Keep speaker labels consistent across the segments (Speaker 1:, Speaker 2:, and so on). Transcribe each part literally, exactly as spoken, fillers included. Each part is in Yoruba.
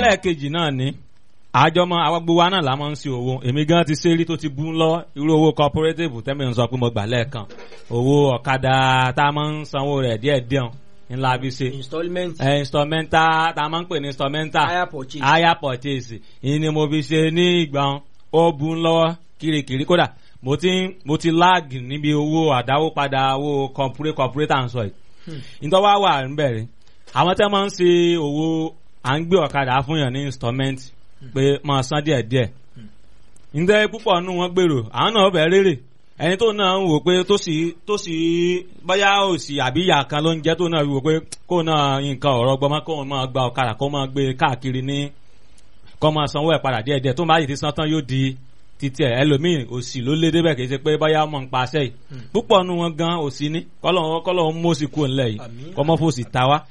Speaker 1: ẹlẹ́ẹ̀kejì náà ni àjọmọ́ àwọn gbogbo wa náà la máa ń ṣe owó èmi gan ti ṣe rí tó ti bú lọ irú owó cooperative tẹ́mi ń sọ pé mo gbà lẹ́ẹ̀kan owó ọ̀kadà tá a máa ń sanwó rẹ̀ díẹ̀ díẹ̀ ńlá bí ṣe
Speaker 2: installment
Speaker 1: ẹ̀ installmental tá a máa ń pè ní installmental
Speaker 2: hire purchase
Speaker 1: hire purchase ìyẹn ni mo fi ṣe ní ìgbà ó bú lọ́wọ́ kirikiri kódà mo ti mo ti lag níbi owó àdáwó padà owó corporate corporate à ń sọ yìí nítorí wá wà ń bẹ̀rẹ̀ àwọn tẹ́ máa ń ṣe owó à ń gbé ọ̀kadà fún yàn ní installment pé máa san díẹ̀ díẹ̀ ǹjẹ́ púpọ̀ nù wọ́n gbèrò àwọn náà bẹ̀ rere ẹni tó náà ń wò pé tó sì tó sì bóyá òsì àbí ìyá kan ló ń jẹ́ tó náà wò pé kó náà nǹkan ọ̀rọ̀ gbọmọ kó máa gba ọ̀kadà kó máa gbé káàkiri ní kó máa sanwó ẹ̀ padà díẹ̀ díẹ̀ tó máa yìí ti san tán yóò di títí ẹ̀ ẹlòmíì òsì ló lé débẹ̀ kì í ṣe pé bóyá ọmọ ń pa aṣẹ́ yìí púpọ̀ nù wọn gan òsì ní kọ́lọ́ kọ́lọ́ ń mọ́sí kú ńlẹ̀ yìí kọ́mọ́ fòsì ta wá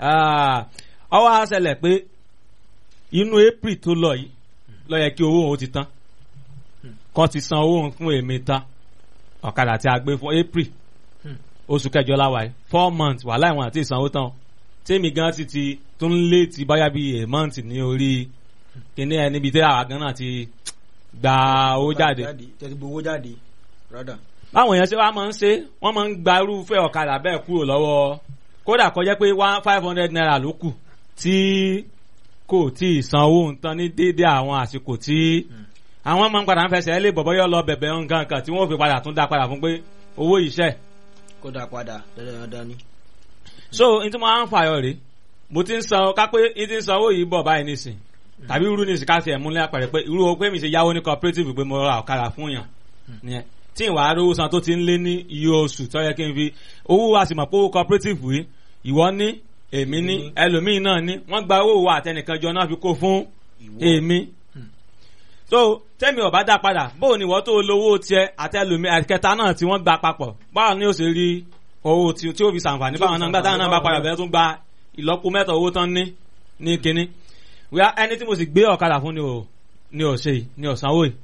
Speaker 1: ọwọ́ àṣẹlẹ̀ pé inú April tó lọ yìí ló yẹ kí owó òun ti tán kọ́ ti san owó òun fún èmi tán ọ̀kadà tí a gbé fún April oṣù kẹjọ láwa yìí four months wàhálà ìwọ̀n àti ìsanwó tán tèmi gan ti ti tún lé ti báyà bíi a month ní orí kíní ẹ níbi tí àwa gan náà ti gba owó jáde
Speaker 2: tẹ̀sí gbowó jáde rádà.
Speaker 1: báwọn èèyàn ṣe wá máa ń ṣe wọ́n máa ń gba irúfẹ́ ọ̀kadà bẹ́ẹ̀ kúrò lọ́wọ́ kódà kó jẹ́ pé one five hundred naira ló kù tí kò tí ì san owó nǹkan ní déédéé àwọn àsìkò tí àwọn máa ń padà ń fẹsẹ̀ lé bọ̀bọ̀ yọ lọ bẹ̀bẹ̀ nǹkan kan tí wọ́n fi padà tún dá padà fún pé owó iṣẹ́
Speaker 2: kó dá padà dandan ni.
Speaker 1: so n tí mo máa ń fàyọ rèé mo ti ń san ká pé n ti ń san owó yìí bọ̀ báyìí nísìn tàbí irú nísìn ká fi ẹ̀ múlẹ̀ àpẹẹrẹ pé irú owó pé mi ṣe yáwó ní cooperative pé mo ra ọ̀kadà fún yàn nìyẹn tí ìwà arówó san tó ti ń lé ní iye oṣù tó yẹ kí n fi owó wa sì mọ̀ pé owó cooperative yìí ìwọ ní èmi ní ẹlòmíì náà ní wọ́n gba owó wa àtẹnìkan jọ náà fi kó fún èmi so tẹ́mi ọ̀bá dá padà bóò ni wọ́n tó lówó tiẹ̀ àtẹlòmíì àkẹta náà tí wọ́n gba papọ̀ báwo ni ó ṣe rí owó tí ó fi ṣàǹfààní báwọn náà gbà táwọn náà bá padà bẹ̀rẹ̀ tún gba ìlọ́po mẹ́ta owó tán ní ní kínní wíwá ẹni tí mo sì gbé ọ̀kadà fún ni ò ni ò ṣe ni ò sanwó yìí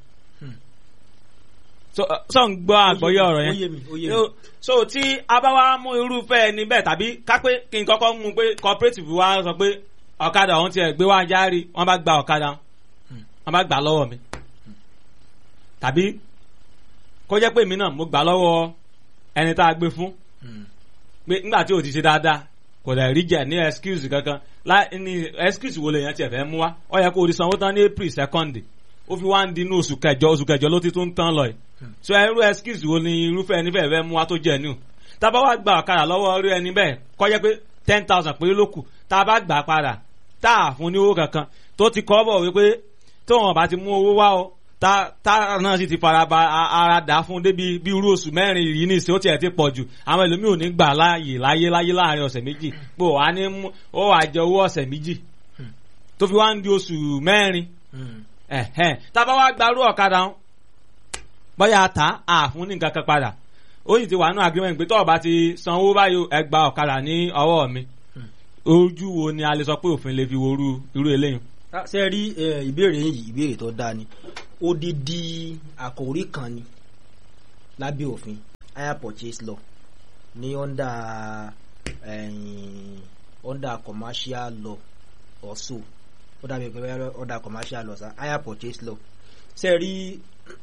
Speaker 1: so so ń gbọ́ àgbọ́yé ọ̀rọ̀ yẹn so tí a bá wá mú irúfẹ́ ẹni bẹ́ẹ̀ tàbí ká pé kí n kọ́kọ́ mú pé cooperative wa sọ pé ọ̀kadà ọ̀hún tiẹ̀ gbé wá járí wọ́n bá gba ọ̀kadà wọ́n bá gbà lọ́wọ́ mi tàbí kó jẹ́ pé mi náà mo gbà lọ́wọ́ ẹni tá a gbé fún pé nígbà tí o ti ṣe dáadáa kò lè rí jẹ ní excuse kankan láì ní excuse wo lè yẹn tiẹ̀ fẹ́ mú wá ó yẹ kó o di sanwó tán ní April second ó fi wá ń di inú oṣù kẹjọ oṣù kẹjọ ló ti tún tán lọ yìí so irú excuse wo ni irúfẹ́ ẹni bẹ́ẹ̀ fẹ́ mú wá tó jẹ́ new tá a bá wá gba ọ̀kadà lọ́wọ́ irú ẹni bẹ́ẹ̀ kó jẹ́ pé ten thousand péré ló kù tá a bá gbà padà tá a fún ní owó kankan tó ti kọ́ bọ̀ wípé tó wọn bá ti mú owó wá o tá tá náà sì ti fara ba ara dà fún débi bí irú oṣù mẹ́rin yìí ní ìsìn ó tiẹ̀ ti pọ̀ jù àwọn ẹlòmíì ò ní gbà láàyè láyé láyé láàrin ọ̀sẹ̀ méjì pé ó wà ní ó wà jẹ owó ọ̀sẹ̀ méjì tó fi wá ń di oṣù mẹ́rin ẹ̀hẹ́n tá a bá wá gbarú ọ̀kadà wọn bóyá ta àfún ní nǹkan kan padà ó sì ti wà nínú agreement pé tó o bá ti sanwó báyìí ẹ gba ọ̀kadà ní ọwọ́ mi ojú wo ni a lè sọ pé òfin lè fi worú irú eléyìí.
Speaker 2: ṣe rí ìbéèrè yìí ìbéèrè tó dáa ni odidi àkòrí kan ni lábẹ́ òfin hire purchase law ní under under commercial law also ó dàbí pé under commercial law sa hire purchase law ṣe rí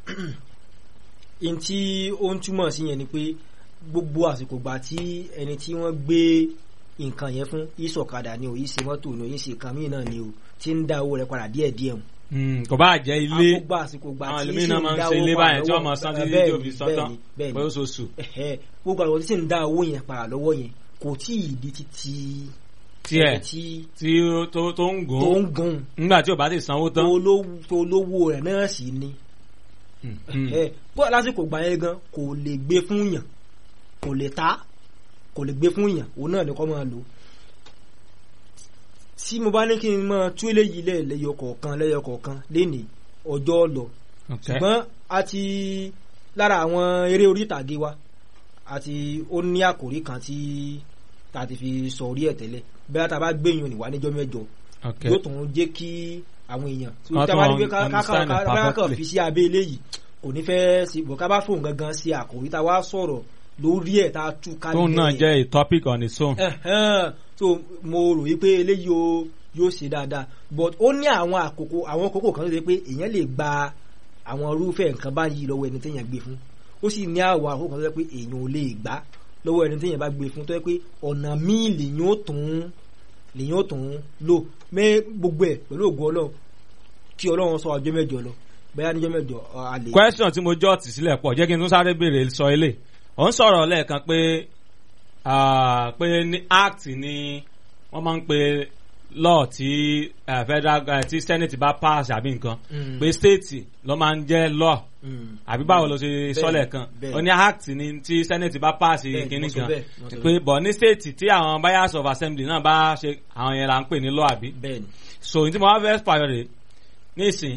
Speaker 2: in tí ó ń túmọ̀ sí yẹn ni pé gbogbo àsìkò gbà tí ẹni tí wọ́n gbé nǹkan yẹn fún ìsọ̀kadà ni o yìí ṣe mọ́tò ni o yìí ṣe kan mí náà ni o tí ń dá owó rẹ̀ padà díẹ̀ díẹ̀ o.
Speaker 1: kò bá jẹ́ ilé
Speaker 2: àkógbà àsìkò gbà
Speaker 1: àwọn
Speaker 2: tí
Speaker 1: ẹlòmíín
Speaker 2: sì
Speaker 1: náà
Speaker 2: ń
Speaker 1: máa ń
Speaker 2: dá
Speaker 1: ṣe ilé
Speaker 2: owó
Speaker 1: báyìí tí
Speaker 2: padà
Speaker 1: wọ́n máa san títí tí òbí sọ́tàn pé ó ṣoṣù.
Speaker 2: gbogbo àwọn tí sì ń dá owó yẹn padà lọ́wọ́ yẹn kò tí ì di títí
Speaker 1: tiẹ̀ tí tó ń gùn
Speaker 2: tó ń gùn
Speaker 1: nígbà tí ò bá ti sanwó tán
Speaker 2: tó lówó rẹ̀ náà sì ni bó lásìkò gbà yẹn gan kò lè gbé fún yàn kò lè ta kò lè gbé fún yàn òun náà ni kò máa lò tí mo bá ní kí n máa tú eléyìí lẹ́yọ kọ̀ọ̀kan lẹ́yọ kọ̀ọ̀kan lénìí ọjọ́ lọ ṣùgbọ́n a ti lára àwọn eré orí ìtàgé wa àti ó ní àkòrí kan tí ta ti fi sọ orí ẹ̀ tẹ́lẹ̀ bẹ́ẹ̀ tá a bá gbẹ̀yìn òníwá níjọ́ mẹ́jọ yóò tún jẹ́ kí àwọn èèyàn tí a bá ní pé káàkiri fi sí abẹ́ eléyìí kò ní fẹ́ sí bọ̀ ká bá fóun gangan sí àkòrí tá a wá sọ̀rọ̀ lórí ẹ̀ tá a tú kálí
Speaker 1: tóun náà jẹ́ a topic on its own.
Speaker 2: so mo rò wípé eléyìí o yóò ṣe dáadáa but ó ní àwọn àkókò àwọn àkókò kan tó ṣe pé èèyàn lè gba àwọn irúfẹ́ nǹkan báyìí lọ́wọ́ ẹni téèyàn gbé fún ó sì ní àwọn àkókò kan tó ṣe pé èèyàn ò lè gbà lọ́wọ́ ẹni téèyàn bá gbé fún tó ṣe pé ọ̀nà míì lèyìn ó tún lèyìn ó tún lò mẹ́ gbogbo ẹ̀ pẹ̀lú ògo Ọlọ́run kí Ọlọ́run sọ ọjọ́ mẹ́jọ lọ bẹ́ẹ̀ níjọ́ mẹ́jọ a lè.
Speaker 1: question tí mo jọ́ tì sílẹ̀ pọ̀ jẹ́ kí n tún sáré béèrè sọ ilé ò ń sọ̀rọ̀ lẹ́ẹ̀kan pé pé ní act ni wọ́n máa ń pe law tí uh, federal uh, tí senate bá pass àbí nǹkan pé state ló máa ń jẹ́ law àbí báwo ló ṣe sọ́lẹ̀ kan ó ní act ni tí senate bá pass kínní kan pé bọ̀ ní state tí àwọn buyers of assembly náà bá ṣe àwọn yẹn là ń pè ní law àbí so ní tí mo wá fẹ́ fàyọ̀ rè nísìn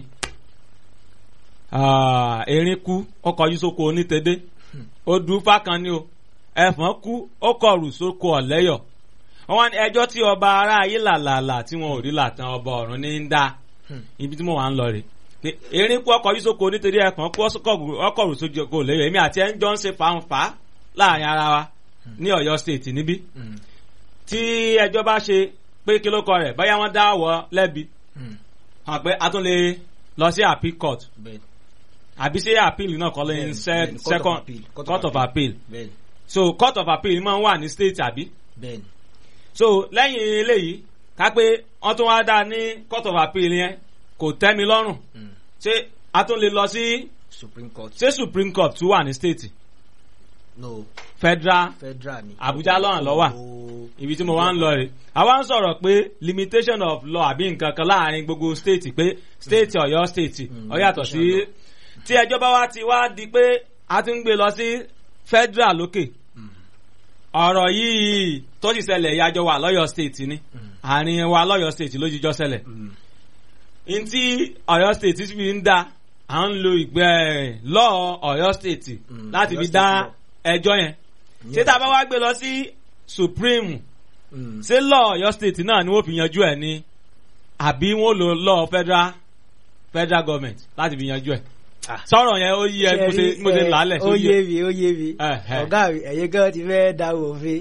Speaker 1: erin kú ó kọjú sóko onítẹ̀dé ó dùn fákan ni o ẹ̀fọn kú ó kọrù sóko ọ̀lẹ́yọ̀ wọ́n ní ẹjọ́ tí ọba ará ayé làlàlà tí wọn ò rí làtàn ọba ọ̀run ní ń dá ibi tí mo wà ń lọ rè erin kú ọkọ̀ yìí sóko nítorí ẹ̀fọn kú ọkọ̀rù sóko ọ̀lẹ́yọ̀ èmi àti ẹ̀ ń jọ ń ṣe fàǹfà láàrin ara wa ní Ọ̀yọ́ state níbí tí ẹjọ́ bá ṣe pé kí ló kọ rẹ̀ báyà wọ́n dá wọ́ lẹ́bi hàn pé a tún lè lọ sí appeal court àbí sí appeal náà kọ́ lé ní second court of appeal so court of appeal máa ń wà ní state àbí so lẹ́yìn eléyìí ká pé wọ́n tún wá dá ní court of appeal yẹn kò tẹ́ mi lọ́rùn ṣé a tún lè lọ sí
Speaker 2: supreme court
Speaker 1: ṣé supreme court tún wà ní state
Speaker 2: no
Speaker 1: federal
Speaker 2: federal ni
Speaker 1: Abuja lọ́hàn lọ́wà ibi tí mo wá ń lọ rè àwa ń sọ̀rọ̀ pé limitation of law àbí nǹkan kan láàrin gbogbo state pé state Ọ̀yọ́ state ó yàtọ̀ sí tí ẹjọ́ bá wá ti wá di pé a ti ń gbé lọ sí federal lókè ọ̀rọ̀ yìí tó sì ṣẹlẹ̀ ìyájọ́ wa lọ́yọ̀ state ni àárín wa lọ́yọ̀ state ló jíjọ́ ṣẹlẹ̀ n tí Ọ̀yọ́ state fi ń dá à ń lo ìgbẹ́ law Ọ̀yọ́ state láti fi dá ẹjọ́ yẹn ṣé tá a bá wá gbé lọ sí supreme ṣé law Ọ̀yọ́ state náà ni wọ́n fi yanjú ẹ̀ ni àbí wọ́n lo law federal federal government láti fi yanjú ẹ̀ sọ̀rọ̀ yẹn ó yí ẹ mo ṣe lálẹ̀
Speaker 2: ó yé mi ó yé mi ọ̀gá mi ẹ̀yin gan ti fẹ́ da òfin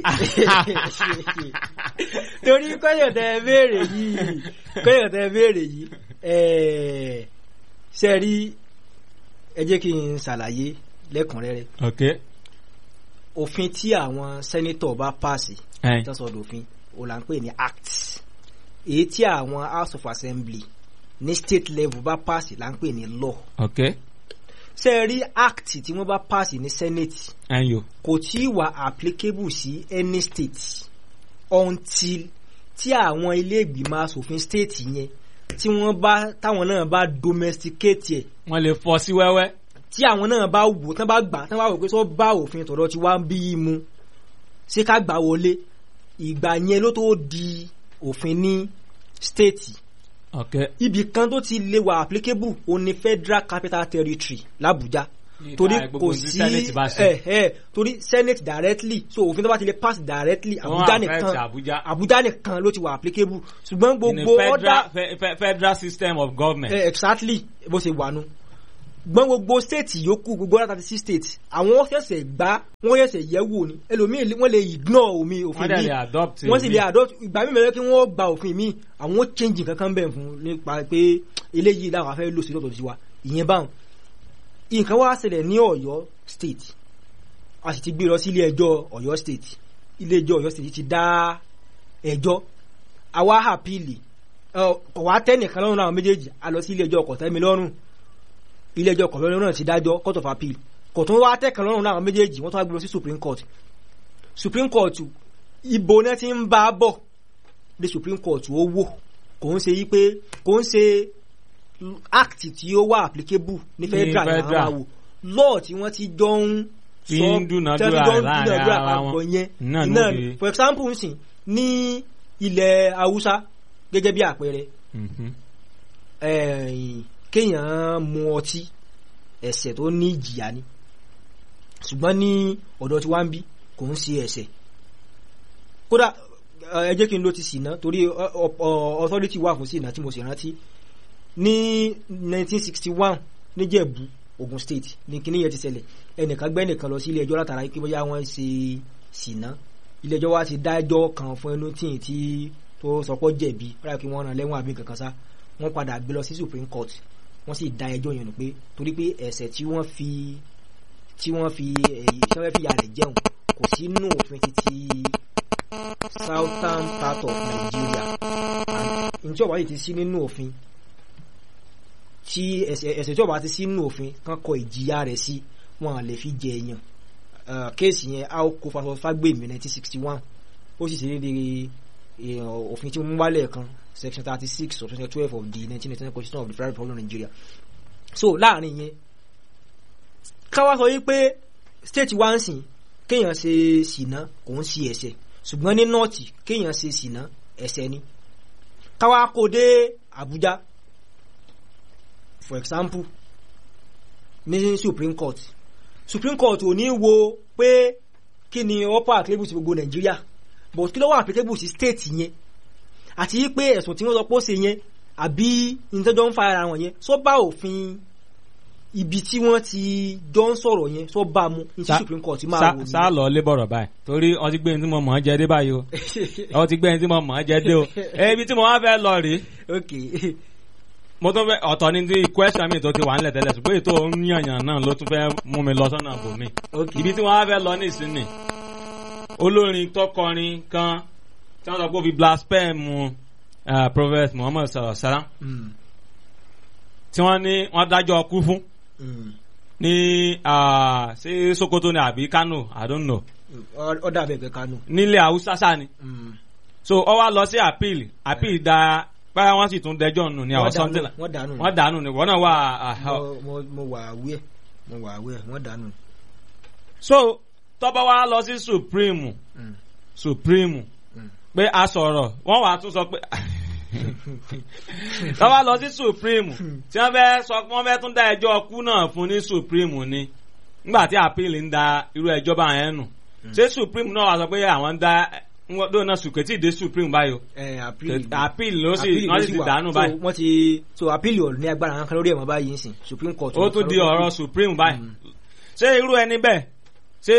Speaker 2: torí kọ́yọ̀ tẹ béèrè yìí kọ́yọ̀ tẹ béèrè yìí ṣe rí ẹ jẹ́ kí n ṣàlàyé lẹ́kùnrẹ́rẹ́ òfin tí àwọn sẹ́nítọ̀ bá pàṣẹ tọ́sọ̀dọ̀ òfin ò là ń pè ní act èyí tí àwọn house of assembly ní state level bá pàṣẹ là ń pè ní law.
Speaker 1: Okay.
Speaker 2: ṣe rí act tí wọ́n bá pàṣẹ ní senate kò tí ì wà applicable sí any state until tí àwọn ilé ìgbìmọ̀ asòfin state yẹn tí wọ́n bá táwọn náà bá domesticate ẹ̀.
Speaker 1: wọ́n lè fọ́ sí wẹ́wẹ́.
Speaker 2: tí àwọn náà bá wò tán bá gbà tán bá wò pé sọ bá òfin tọ̀dọ̀ tí wá ń bí i mu ṣé ká gbà wọlé ìgbà yẹn ló tó di òfin ní state.
Speaker 1: Okay.
Speaker 2: Ibì kan tó ti lè wà applicable ó ní Federal Capital Territory l'Abuja torí kò sí ẹ ẹ torí Senate directly so òfin tó bá ti lè pass directly Abuja nìkan Abuja nìkan ló ti wà applicable ṣùgbọ́n gbogbo
Speaker 1: other federal system of government.
Speaker 2: Eh, exactly bó ṣe wà nù gbọ́n gbogbo state yòókù gbogbo other thirty six states àwọn ṣẹ̀ṣẹ̀ gbá wọ́n ṣẹ̀ṣẹ̀ yẹ̀ wò ni ẹlòmíì wọ́n lè ignore omi òfin mi wọ́n sì lè adopt ìgbà mi mẹ́rẹ́ kí wọ́n gba òfin mi àwọn change kankan bẹ̀ fún nípa pé eléyìí làwọn afẹ́ lò sí lọ́tọ̀ sí wa ìyẹn báwọn nǹkan wá ṣẹlẹ̀ ní Ọ̀yọ́ state a sì ti gbé lọ sí ilé ẹjọ́ Ọ̀yọ́ state ilé ẹjọ́ Ọ̀yọ́ state ti dá ẹjọ́ àwa àpìlì ọ̀wá tẹ́nìkan lọ́rùn àwọn méjèèjì a lọ sí ilé ẹjọ́ Kọ̀tẹ́milọ́rùn ilé ẹjọ́ Kọ̀tẹ́milọ́rùn náà ti dájọ́ court of appeal kò tún wá tẹ́kan lọ́rùn àwọn méjèèjì wọ́n tún wá gbé lọ sí supreme court supreme court ibo náà ti ń bá a bọ̀ the supreme court ó wò kò ń ṣe yí pé kò ń ṣe act tí ó wà applicable ní federal ní àwọn àwò law tí wọ́n ti jọ ń sọ
Speaker 1: dúnàdúrà láàrin ara wọn
Speaker 2: yẹn náà for example nsìn ní ilẹ̀ Haúsá gẹ́gẹ́ bí àpẹẹrẹ kéèyàn mu ọtí ẹ̀ṣẹ̀ tó ní ìjìyà ni ṣùgbọ́n ní ọ̀dọ̀ tí wá ń bí kò ń ṣe ẹ̀ṣẹ̀ kódà ẹ jẹ́ kí n ló ti ṣìnà torí authority wà fún ṣìnà tí mo sì rántí ní nineteen sixty one níjẹ̀bú Ogun State ní kíní yẹn ti ṣẹlẹ̀ ẹnìkan gbẹ́ nìkan lọ sí ilé ẹjọ́ látara pé bóyá wọ́n ṣe ṣìnà ilé ẹjọ́ wa ti dájọ́ kan fún ẹnu tí tí tó sọ pé jẹ̀bi rárá kí wọ́n rán lẹ́wọ̀n àbí kankan sá wọ́n padà gbé lọ sí Supreme Court wọ́n sì dá ẹjọ́ yẹn nù pé torí pé ẹ̀ṣẹ̀ tí wọ́n fi tí wọ́n fi èyí tí wọ́n fi yàrá jẹun kò sí nínú òfin títí southern part of Nigeria and njẹ́ ọba yìí ti sí nínú òfin tí ẹ̀ṣẹ̀ tí ọba ti sí nínú òfin kan kọ ìjìyà rẹ̀ sí wọn lè fi jẹ èèyàn kéèsì yẹn a ó kó Fasọ Fágbèmí nineteen sixty one ó sì ṣe déédéé òfin tí wọ́n wálẹ̀ kan section thirty six of section twelve of the nineteen ninety nine constitution of the Federal Republic of Nigeria. So láàrin yẹn káwá sọ wípé state one sìn kéèyàn ṣe ṣìnà kò ń ṣe ẹ̀ṣẹ̀ ṣùgbọ́n ní nọ́ọ̀tì kéèyàn ṣe ṣìnà ẹ̀ṣẹ̀ ni káwá kó dé Abuja for example ní Supreme Court Supreme Court ò ní wo pé kí ni upper applicable sí gbogbo Nàìjíríà but kí ló wà applicable sí state yẹn àti pé ẹ̀sùn tí wọ́n sọ pé ó ṣe yẹn àbí ìtọ́jọ́ ń fa ara wọn yẹn sọ bá òfin ibi tí wọ́n ti jọ ń sọ̀rọ̀ yẹn sọ bá mu ní Supreme Court máa wò ní.
Speaker 1: sá lọ lébọ̀rọ̀ báyìí torí wọ́n ti gbé ní tí mo mọ̀ ọ́ jẹ dé báyìí o wọ́n ti gbé ní tí mo mọ̀ ọ́ jẹ dé o ibi tí mo wá fẹ́ lọ rèé.
Speaker 2: Okay.
Speaker 1: mo tún fẹ́ ọ̀tọ̀ ní ti question mi tó ti wà nílẹ̀ tẹ́lẹ̀ ṣùgbọ́n ètò yànyàn náà ló tún fẹ́ mú mi lọ sọ́nà bòmí. Ibi tí wọ́n á fẹ́ lọ ní ìsinmi olórin tọkọrin kan tí wọ́n sọ pé ó fi blaspheme Prophet Muhammad sallallahu alaihi wasallam tí wọ́n ní wọ́n dájọ́ ọkú fún ní ṣé Sokoto ni àbí Kano I don't know.
Speaker 2: ọ̀dà bẹ̀bẹ̀ Kano.
Speaker 1: nílẹ̀ Haúsá sá ni. So ọ wá lọ sí appeal appeal da báyà wọ́n sì tún dẹjọ́ nù ní àwọn something
Speaker 2: wọ́n dànù
Speaker 1: wọ́n dànù ní wọ́n náà wà.
Speaker 2: mo wà awẹ́ mo wà awẹ́ wọ́n dànù.
Speaker 1: So tọ́ba wa lọ sí Supreme Supreme pé a sọ̀rọ̀ wọ́n wà tún sọ pé tọ́ba lọ sí Supreme tí wọ́n fẹ́ sọ pé wọ́n fẹ́ tún dá ẹjọ́ ọkú náà fún ní Supreme ni nígbà tí appeal ń da irú ẹjọ́ bá yẹn nù ṣé Supreme náà wà sọ pé àwọn ń dá wọ́n dóò náà sùkè tí ìdè Supreme báyìí o appeal ló sì wọ́n sì ti dànù báyìí.
Speaker 2: wọ́n ti so appeal ọ̀ ní agbára kan lórí ẹ̀mọ́ báyìí nsìn Supreme Court.
Speaker 1: ó tún di ọ̀rọ̀ Supreme báyìí ṣé irú ẹni bẹ́ẹ̀ ṣé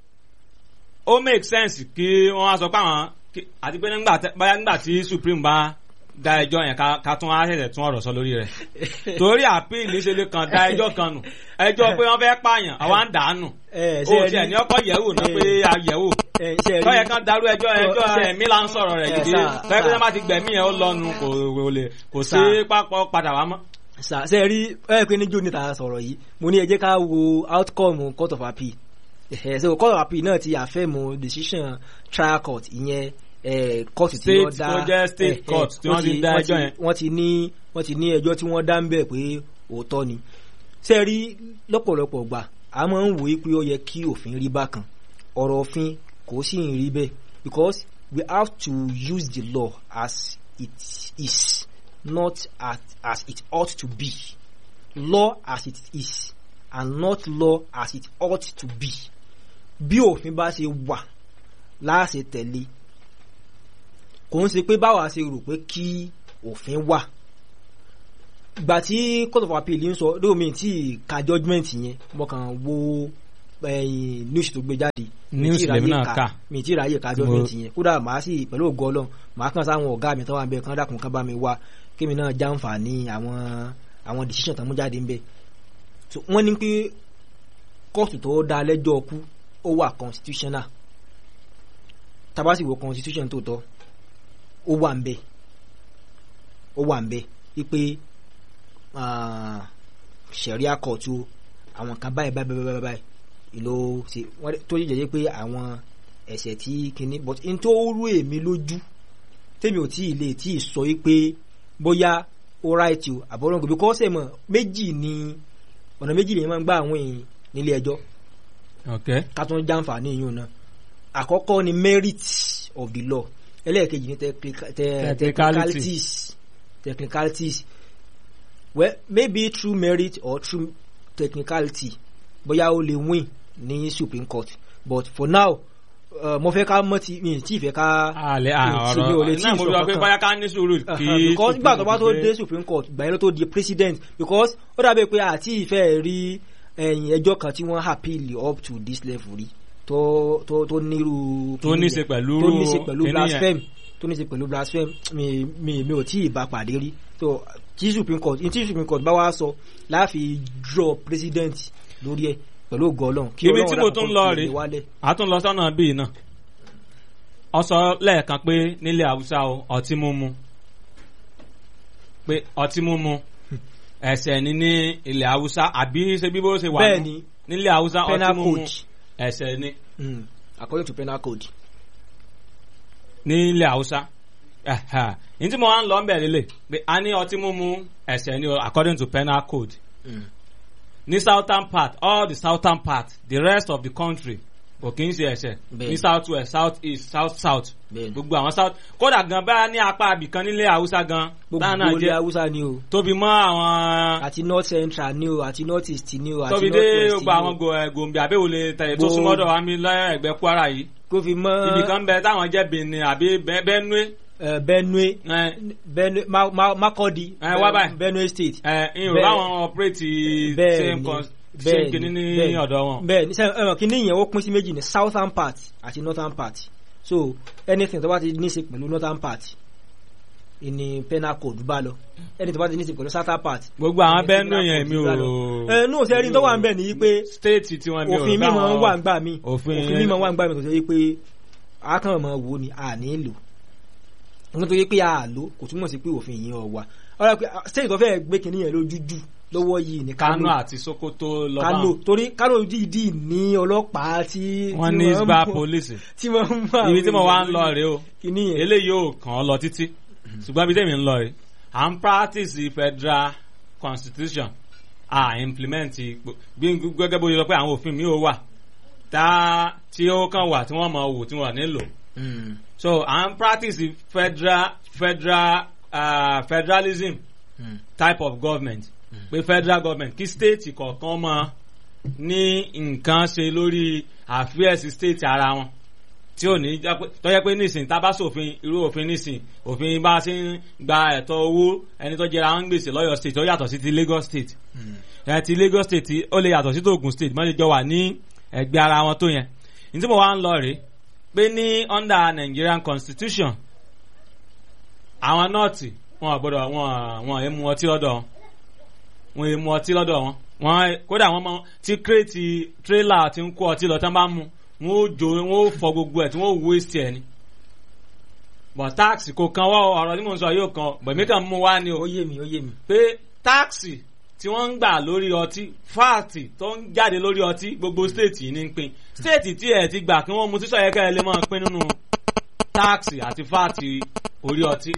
Speaker 1: ó make sense kí wọ́n á sọ pé àwọn àti pé nígbà tí Supreme bá da ẹjọ́ yẹn ká tún á ṣẹ̀ṣẹ̀ tún ọ̀rọ̀ sọ lórí rẹ̀ torí appeal ṣe lè kàn da ẹjọ́ kan nù ẹjọ́ pé wọ́n fẹ́ pààyàn àwa ń dànù ó tiẹ̀ ní ọkọ̀ yẹ̀wò náà pé a yẹ̀wò tọ́yẹ kan darú ẹjọ́ ẹjọ́ ẹ̀mí là ń sọ̀rọ̀ rẹ̀ gidi tọ́yẹ pé má ti gbẹ̀mí ẹ̀ ó lọ́nu kò sí pápọ̀ padà wá mọ́.
Speaker 2: ṣe rí ẹ pé níjó níta sọ̀rọ̀ yìí mo ní ẹ jẹ́ ká wo outcome court of appeal so court of appeal náà ti affirm decision trial court ìyẹn court tí wọ́n dá
Speaker 1: tó jẹ́ state court tí wọ́n ti dá ẹjọ́ yẹn
Speaker 2: wọ́n ti ní wọ́n ti ní ẹjọ́ tí wọ́n dá ń bẹ̀ pé òótọ́ ni ṣe rí lọ́pọ̀lọpọ̀ gbà a máa ń wòye pé ó yẹ kí òfin rí bákan ọ̀rọ̀ òfin kò sí ń rí bẹ́ẹ̀ because we have to use the law as it is not as, as it ought to be law as it is and not law as it ought to be bí òfin bá ṣe wà láàṣẹ tẹ̀lé kò ń ṣe pé báwa ṣe rò pé kí òfin wà ìgbà tí court of appeal ń sọ lóòmí tí ka judgement yẹn mo kàn wo news tó gbé jáde
Speaker 1: news lèmi náà kà
Speaker 2: mi ti ráyè ká judgement yẹn kódà màá sì pẹ̀lú ògo Ọlọ́run màá kàn sáwọn ọ̀gá mi tó wà ń bẹ kán dákun kán bá mi wá kémi náà jàǹfààní àwọn àwọn decision tó mú jáde ń bẹ so wọ́n ní pé kóòtù tó dá lẹ́jọ́ ọkú ó wà constitutional tabasi wo constitution tó tọ́ ó wà ń bẹ ó wà ń bẹ wípé sharia court o àwọn kan báyìí báyìí báyìí báyìí ìlò ṣe wọ́n tó yẹ jẹ́ pé àwọn ẹ̀ṣẹ̀ tí kìíní but n tó rú èmi lójú tèmi ò tí ì lè tí ì sọ wípé bóyá ó right o àbọ̀rọ̀ǹgò because ẹ̀ mọ̀ méjì ni ọ̀nà méjì lèyìn máa ń gbà àwọn èèyàn nílé ẹjọ́ ká tún jàǹfààní yìí náà àkọ́kọ́ ni merit of the law ẹlẹ́ẹ̀kejì ni technicalities technicalities well maybe through merit or through technicality bóyá ó lè win ní Supreme Court but for now uh, mo fẹ́ ká mọ́ ti mi tí ìfẹ́ ká
Speaker 1: àlẹ́ ọ̀rọ̀ náà mo rò pé bóyá ká ní sùúrù kí
Speaker 2: because nígbà tó bá tó dé Supreme Court ìgbà yẹn ló tó di president because ó dàbí pé àti ìfẹ́ rí ẹ̀yìn ẹjọ́ kan tí wọ́n appeal up to this level rí tó tó tó nírú
Speaker 1: tó ní ṣe pẹ̀lú
Speaker 2: tó ní ṣe pẹ̀lú blasphemy tó ní ṣe pẹ̀lú blasphemy mi mi mi ò tí ì bá pàdé rí tó tí Supreme Court tí Supreme Court bá wá sọ láàfin draw president lórí ẹ̀ pẹ̀lú ògo Ọlọ́run
Speaker 1: kí Ọlọ́run dà kó lọ rí àtún lọ sọ́nà bíi náà ọ sọ lẹ́ẹ̀kan pé nílẹ̀ Haúsá o ọtí mímu pé ọtí mímu ẹ̀ṣẹ̀ ní ní ilẹ̀ Haúsá àbí ṣe bí bó ṣe wà
Speaker 2: bẹ́ẹ̀ni
Speaker 1: nílẹ̀ Haúsá ọtí mímu ẹ̀ṣẹ̀ ní.
Speaker 2: according to penal code.
Speaker 1: nílẹ̀ Haúsá ní tí mo wá ń lọ ń bẹ̀rẹ̀ lè pé a ní ọtí mímu ẹ̀ṣẹ̀ ní according to penal code. Mm. ní southern part all the southern part the rest of the country kò kí n ṣe ẹ̀ṣẹ̀ ní south west south east south south gbogbo àwọn south kódà gan bá ní apá abìkan nílẹ̀ Haúsá gan
Speaker 2: gbogbo ilẹ̀ Haúsá ni o
Speaker 1: tóbi mọ́ àwọn
Speaker 2: àti north central ni o àti north east ni o àti
Speaker 1: tóbi
Speaker 2: north west
Speaker 1: dé
Speaker 2: ni
Speaker 1: gbogbo àwọn Gombe àbẹ́wòlé tẹ̀yẹ tó súnmọ́dọ̀ wa mi lẹ́gbẹ̀ẹ́ Kwara yìí
Speaker 2: kó fi mọ́
Speaker 1: ibìkan bẹ táwọn jẹ́ Benin àbí Benue
Speaker 2: Uh, Benue, uh, Benue, Ma, Ma, Makurdi,
Speaker 1: uh,
Speaker 2: Benue State.
Speaker 1: Ìrò láwọn operate same kìíní ní ọ̀dọ̀ wọn.
Speaker 2: Bẹ́ẹ̀ni, ẹ̀rọ kìíní yẹn ó pín sí méjì ní southern part àti northern part. So anything tó bá ti ní í ṣe pẹ̀lú northern part ìní penal code bá lọ. Anything tó bá ti ní í ṣe pẹ̀lú southern part.
Speaker 1: Gbogbo àwọn Benue yẹn mi ò.
Speaker 2: Ẹ nù sẹ́rí tó wà ń bẹ̀ ní pé
Speaker 1: state tí wọ́n mi ò
Speaker 2: òfin mímọ́ ń wà ń gbà mí. Òfin mímọ́ ń wà ń gbà mí tó ṣe pé akànmọ́ wo ni a ní lò. Wọ́n tó yẹ pé a lò kò túmọ̀ sí pé òfin yìí ọ̀wà ọ̀rọ̀ pé state tó fẹ́ gbé kínní yẹn lójújú lọ́wọ́ yìí ní Kano
Speaker 1: Kano àti Sokoto lọ́wọ́
Speaker 2: Kano torí Kano dìídì ní ọlọ́pàá tí
Speaker 1: wọ́n ní isba police
Speaker 2: tí wọ́n mú àwọn
Speaker 1: ibi tí mo wá ń lọ rèé o eléyìí ò kàn ọ́ lọ títí ṣùgbọ́n ibi tèmi ń lọ rèé à ń practice federal constitution à implement bí gẹ́gẹ́ bó yẹ lọ pé àwọn òfin mi ò wà tá tí ó kàn wà tí wọ́n mọ̀ wò tí wọ́n nílò. So I'm practicing federal federal uh, federalism mm. type of government pé mm. federal government kí state kọ̀ọ̀kan mọ ní nǹkan ṣe lórí àfíẹ́sì state ara wọn tí ò ní tó yẹ pé nísìn tábà sófin irú òfin nísìn òfin bá ṣe ń gba ẹ̀tọ́ owó ẹni tó jẹra wọn gbèsè lọ́yọ̀ state ó yàtọ̀ sí ti Lagos state ẹ̀ ti Lagos state ó lè yàtọ̀ sí ti Ogun state mọ́lẹ̀ jọ wà ní ẹgbẹ́ ara wọn tó yẹn ní tí mo wá ń lọ rèé pé ní under Nigerian constitution àwọn nọ́ọ̀tì wọn gbọ́dọ̀ wọn wọn èmu ọtí lọ́dọ̀ wọn èmu ọtí lọ́dọ̀ wọn wọn kódà wọn mọ tí kírètì tírélà ti ń kó ọtí lọ tán bá mú wọn ó jò wọn ó fọ gbogbo ẹ̀ tí wọn ó waste ẹ̀ ni but táàsì kò kan wọ́ ọ̀rọ̀ tí mò ń sọ yóò kan bẹ̀mí kan mú wá ni o
Speaker 2: ó yé mi ó yé mi
Speaker 1: pé táàsì tí wọ́n ń gbà lórí ọtí fáàtì tó ń jáde lórí ọtí gbogbo stéètì yìí ní ń pín stéètì tí ẹ̀ ti gbà kí wọ́n mu sísọ yẹ ká ẹ lè máa pín nínú táàsì àti fáàtì orí ọtí.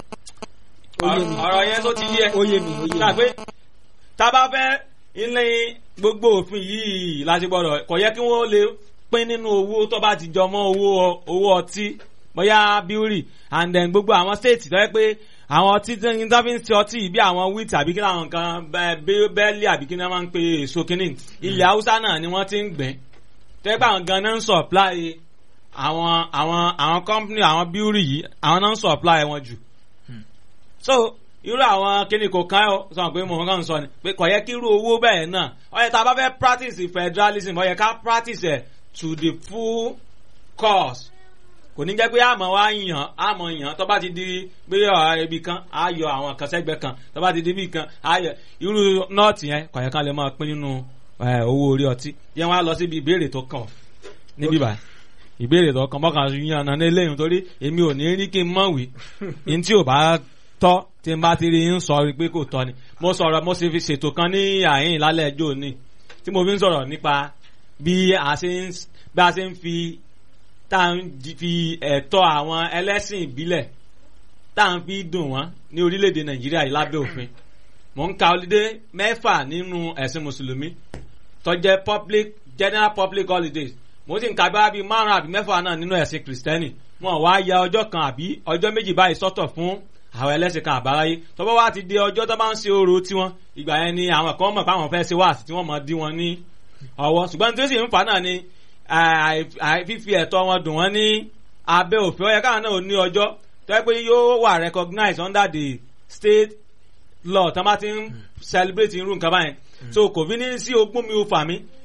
Speaker 1: ọ̀rọ̀ yẹn tó ti yẹ
Speaker 2: ó yé mi ó yé mi.
Speaker 1: ṣàpé tá a bá fẹ́ ilé gbogbo òfin yìí láti gbọ́dọ̀ kò yẹ kí wọ́n lè pín nínú owó tó bá ti jọ mọ́ owó owó ọtí bóyá bíórì and then gbogbo àwọn stéètì tó yẹ pé àwọn ọtí tí wọ́n fi ń ṣe ọtí bí àwọn wheat àbí kí àwọn nǹkan bẹ́ẹ̀lì àbí kí wọ́n máa ń pe èso kínní ilẹ̀ haúsá náà ni wọ́n ti ń gbìn tẹ́ pé àwọn gan náà ń supply àwọn àwọn àwọn company àwọn bíórì yìí àwọn náà ń supply wọn jù. So irú àwọn kíni kò kán ọ́ sọ pé mo kàn ń sọ ni pé kò yẹ kí irú owó bẹ́ẹ̀ náà ó yẹ tá a bá fẹ́ practice federalism ó yẹ ká practice ẹ̀ to the full course. Kò ní jẹ́ pé àmọ́ wá yàn àmọ́ yàn tó bá ti di pé ibi kan á yọ àwọn kan sẹ́gbẹ́ kan tó bá ti di ibi kan á yọ irú nọ́ọ̀tì yẹn kò yẹ ká lè máa pín nínú owó orí ọtí yẹn wá lọ síbi ìbéèrè tó kàn níbí báyìí ìbéèrè tó kàn bọ́kàn yàn náà ní eléyìí torí èmi ò ní rí kí n mọ̀ wí ní tí ò bá tọ́ tí n bá ti rí ń sọ pé kò tọ́ ni mo sọ̀rọ̀ mo sì fi ṣètò kan ní àyín lálẹ́ ẹjọ́ òní tí mo fi ń sọ̀rọ̀ nípa bí a ṣe ń fi tá à ń fi ẹ̀tọ́ àwọn ẹlẹ́sìn ìbílẹ̀ tá à ń fi dùn wọ́n ní orílẹ̀-èdè Nàìjíríà yìí lábẹ́ òfin mò ń ka holiday mẹ́fà nínú ẹ̀sìn mùsùlùmí tó jẹ́ public general public holidays mo ti ń ka bá bíi márùn àbí mẹ́fà náà nínú ẹ̀sìn kìrìsìtẹ́nì wọn wá ya ọjọ́ kan àbí ọjọ́ méjì báyìí sọ́tọ̀ fún àwọn ẹlẹ́sìn kan àbáráyé tó bá wá ti di ọjọ́ tó bá ń ṣe orò tiwọn ìgbà yẹn ni àwọn kan mọ̀ pé àwọn fẹ́ ṣe wáàsí tí wọ́n mọ̀ dí wọn ní ọwọ́ ṣùgbọ́n tí ó sì ń fà náà ni fífi ẹ̀tọ́ wọn dùn wọ́n ní abẹ́ òfin ó yẹ káwọn náà ò ní ọjọ́ tó yẹ pé yóò wà recognized under the state law tó bá ti ń celebrate irú nǹkan báyẹn so kò fi ní sí ogún mi ò fà mí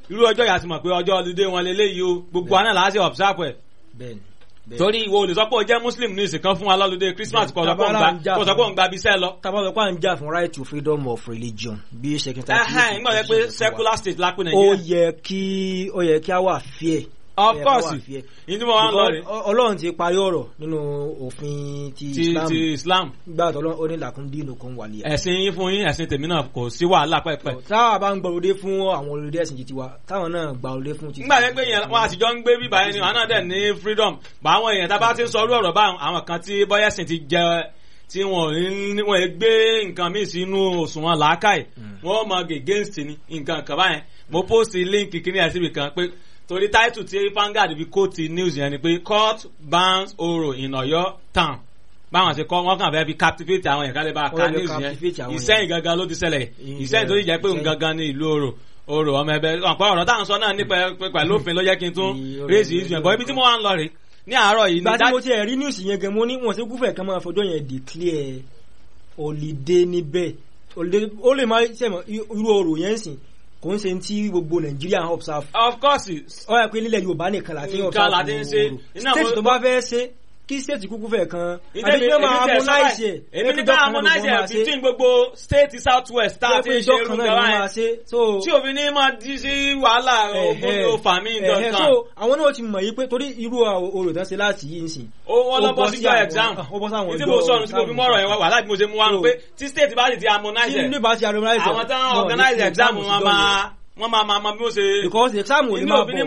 Speaker 1: irú ọjọ́ yà ti mọ̀ pé ọjọ́ ọlùdé wọn lélẹ́yìí o gbogbo àná làá ṣe observe ẹ̀. torí ìwọ olùsọpọ̀ jẹ́ muslim ní ìsìnkan fún wa lọ́lùdé Christmas kọ̀ sọ́pọ̀ ń gba bisẹ́ lọ.
Speaker 2: tabalọ pa ń jà fún right to freedom of religion bí secretary.
Speaker 1: ẹhẹn nígbà wípé pé secular state lápẹ́ Nàìjíríà.
Speaker 2: ó yẹ kí ó yẹ kí a wà fair.
Speaker 1: of course ìdí mo wá ń lọ rè.
Speaker 2: Ọlọ́run ti parí ọ̀rọ̀ nínú òfin ti Islam.
Speaker 1: ti Islam.
Speaker 2: gbà tó ó ní làkún dínú kan wà lẹ́yìn.
Speaker 1: ẹ̀sìn yín fún yín ẹ̀sìn tèmi náà kò sí wàhálà pẹ́pẹ́.
Speaker 2: táwa bá ń gbọ́ òde fún àwọn olùdé ẹ̀sìn ti tiwa táwọn náà gba òde fún ti.
Speaker 1: nígbà yẹn pé yẹn wọn àtijọ́ ń gbé bíbá yẹn ni wọn náà dẹ̀ ní freedom bá àwọn èèyàn tá a bá ti ń sọ orú ọ̀rọ̀ bá àwọn kan tí bọ́yá ẹ̀sìn ti jẹ tí wọn ò gbé nǹkan míì sínú òṣùwọ̀n làákàyè wọn mọ against ni nǹkan kan báyẹn mo post link kíní ẹ̀ síbi kan pé torí title tí Vanguard fi kó ti news yẹn ni pé court bans Oro in Ọ̀yọ́ town báwọn ṣe kọ wọn kàn fẹ́ fi captivate àwọn yẹn kálí bá ká news yẹn Ìṣẹ́yìn gangan ló ti ṣẹlẹ̀ Ìṣẹ́yìn tó ti jẹ́ pé òun gangan ní ìlú Oro Oro ọmọ ẹbẹ ọ̀pọ̀ ọ̀rọ̀ táwọn sọ náà nípa pẹ̀lú òfin ló yẹ kí n tún raise issue yẹn bọ́ ibi tí mo wá ń lọ rè ní àárọ̀ yìí.
Speaker 2: gbàdí mo ti ẹ̀ rí news yẹn gan mo ní wọn ṣe gúfẹ̀ kan máa fọjọ́ yẹn declare holiday níbẹ̀ ó lè má ṣẹ̀mọ̀ irú Oro yẹn sìn kò ń ṣe tí gbogbo Nàìjíríà observe.
Speaker 1: of course.
Speaker 2: ó yẹ pé nílẹ̀ Yorùbá nìkan láti
Speaker 1: observe Oro
Speaker 2: state tó bá fẹ́ ṣe kí state kúkú fẹ́ kan.
Speaker 1: èmi ní máa harmonize ẹ̀ èmi ní ká harmonize ẹ̀ between gbogbo state south west tá a ti ṣe irú ìjọba yẹn tí òfin ní máa di sí wàhálà ògbóni òfàmì ìdọ̀kan.
Speaker 2: so àwọn náà ti mọ̀ yìí pé torí irú Orò tán ṣe láti yìí nsìn.
Speaker 1: wọ́n lọ bọ́ síjọ́ exam tí mo sọ̀rọ̀ sí mo fi mọ́rọ̀ yẹn wá wàhálà bí mo ṣe mú wa pé tí state bá sì ti harmonize ẹ̀ àwọn tán organize exam wọn máa wọ́n máa máa máa bí wọ́n ṣe.
Speaker 2: because exam ò ní máa bọ̀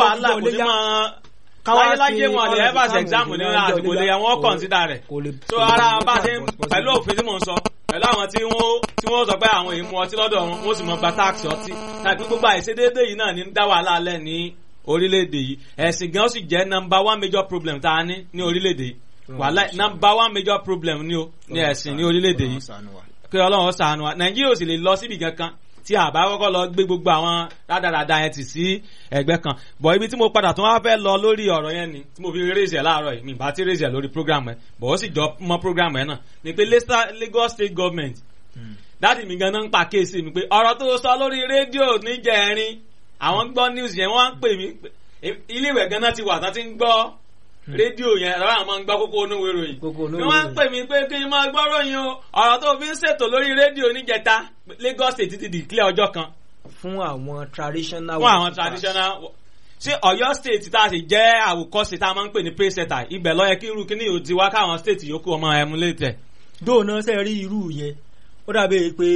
Speaker 1: lọ́wọ́ láyéláyé wọn lè ẹ́fà ṣe exam ní àsìkò lè àwọn consider rẹ̀ so ara bá ṣe pẹ̀lú òfin tí mò ń sọ pẹ̀lú àwọn tí wọ́n tí wọ́n sọ pé àwọn èèmù ọtí lọ́dọ̀ wọn wọ́n sì mọ̀ gba tax ọtí tàbí gbogbo àìṣedéédé yìí náà ní dá wàhálà alẹ́ ní orílẹ̀-èdè yìí ẹ̀sìn gan sì jẹ́ number one major problem tá a ní ní orílẹ̀-èdè yìí wàhálà number one major problem ní o ní ẹ̀sìn ní orílẹ̀-èdè yìí kí Ọlọ́run ṣàánú wa Nàìjíríà ò sì lè lọ síbi kankan tí àbá kọ́kọ́ lọ gbé gbogbo àwọn rádaràda yẹn ti sí ẹgbẹ́ kan bọ̀ ibi tí mo padà tún wá fẹ́ lọ lórí ọ̀rọ̀ yẹn ni tí mo fi raise ẹ̀ láàárọ̀ yìí mi bá ti raise ẹ̀ lórí program ẹ̀ bọ̀ ó sì jọ mọ́ program ẹ̀ náà ni pé Lagos State Government dáàdì mi gan-an ń pa kéèsì mi pé ọ̀rọ̀ tó sọ lórí rédíò níjẹ̀rin àwọn gbọ́ news yẹn wọ́n ń pè mí ilé ìwẹ̀ gan-an ti wà tán ti ń gbọ́ rédíò yẹn ẹ̀rọ àwọn ń gbọ́ kókó onúwe ròyìn ni wọ́n ń pè mí pé kí n máa gbọ́ ròyìn o ọ̀rọ̀ tó fi ń ṣètò lórí rédíò níjẹta Lagos State ti declare ọjọ́ kan.
Speaker 2: fún àwọn traditional.
Speaker 1: fún àwọn traditional ṣé Ọ̀yọ́ State tá a sì jẹ́ àwòkọ́ṣe tá a máa ń pè ní praise setter ibẹ̀ ló yẹ kí irú kíní yóò ti wá káwọn state yòókù ọmọ emulate.
Speaker 2: dóònà ṣe rí irú yẹn ó dàbí pé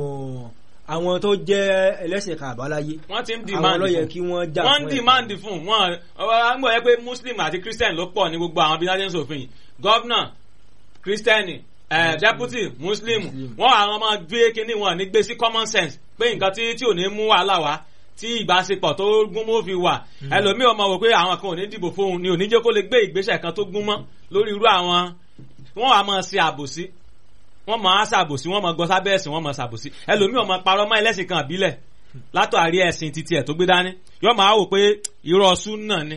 Speaker 2: àwọn tó jẹ́ ẹlẹ́sìn kan àbáláyé
Speaker 1: wọ́n ti ń demand
Speaker 2: fún àwọn ló yẹ kí wọ́n jà fún ẹ̀
Speaker 1: wọ́n ń demand fún wọn àwọn gbọ́ yẹ pé Muslim àti Christian ló pọ̀ ní gbogbo àwọn bíi náà sòfin governor Christian eh, deputy Muslim wọ́n àwọn ọmọ gbé kínní wọn ní gbé sí common sense pé nǹkan tí tí ò ní mú wàhálà wá tí ìbáṣepọ̀ tó gún mọ́ fi wà ẹlòmíì ọmọ wò pé àwọn kan ò ní dìbò fóun ni ò ní jẹ́ kó lè gbé ìgbésẹ̀ kan tó gún mọ́ lórí irú àwọn wọ́n wà máa ṣe àbòsí wọ́n máa ṣàbòsí wọ́n máa gbọ́ sábẹ́ ẹ̀sìn wọ́n máa ṣàbòsí ẹlòmíì ọmọ parọ́ mọ́ ẹlẹ́sìn kan àbílẹ̀ látàrí ẹ̀sìn títí ẹ̀ tó gbé dání yóò máa wò pé irọ́ súnà ni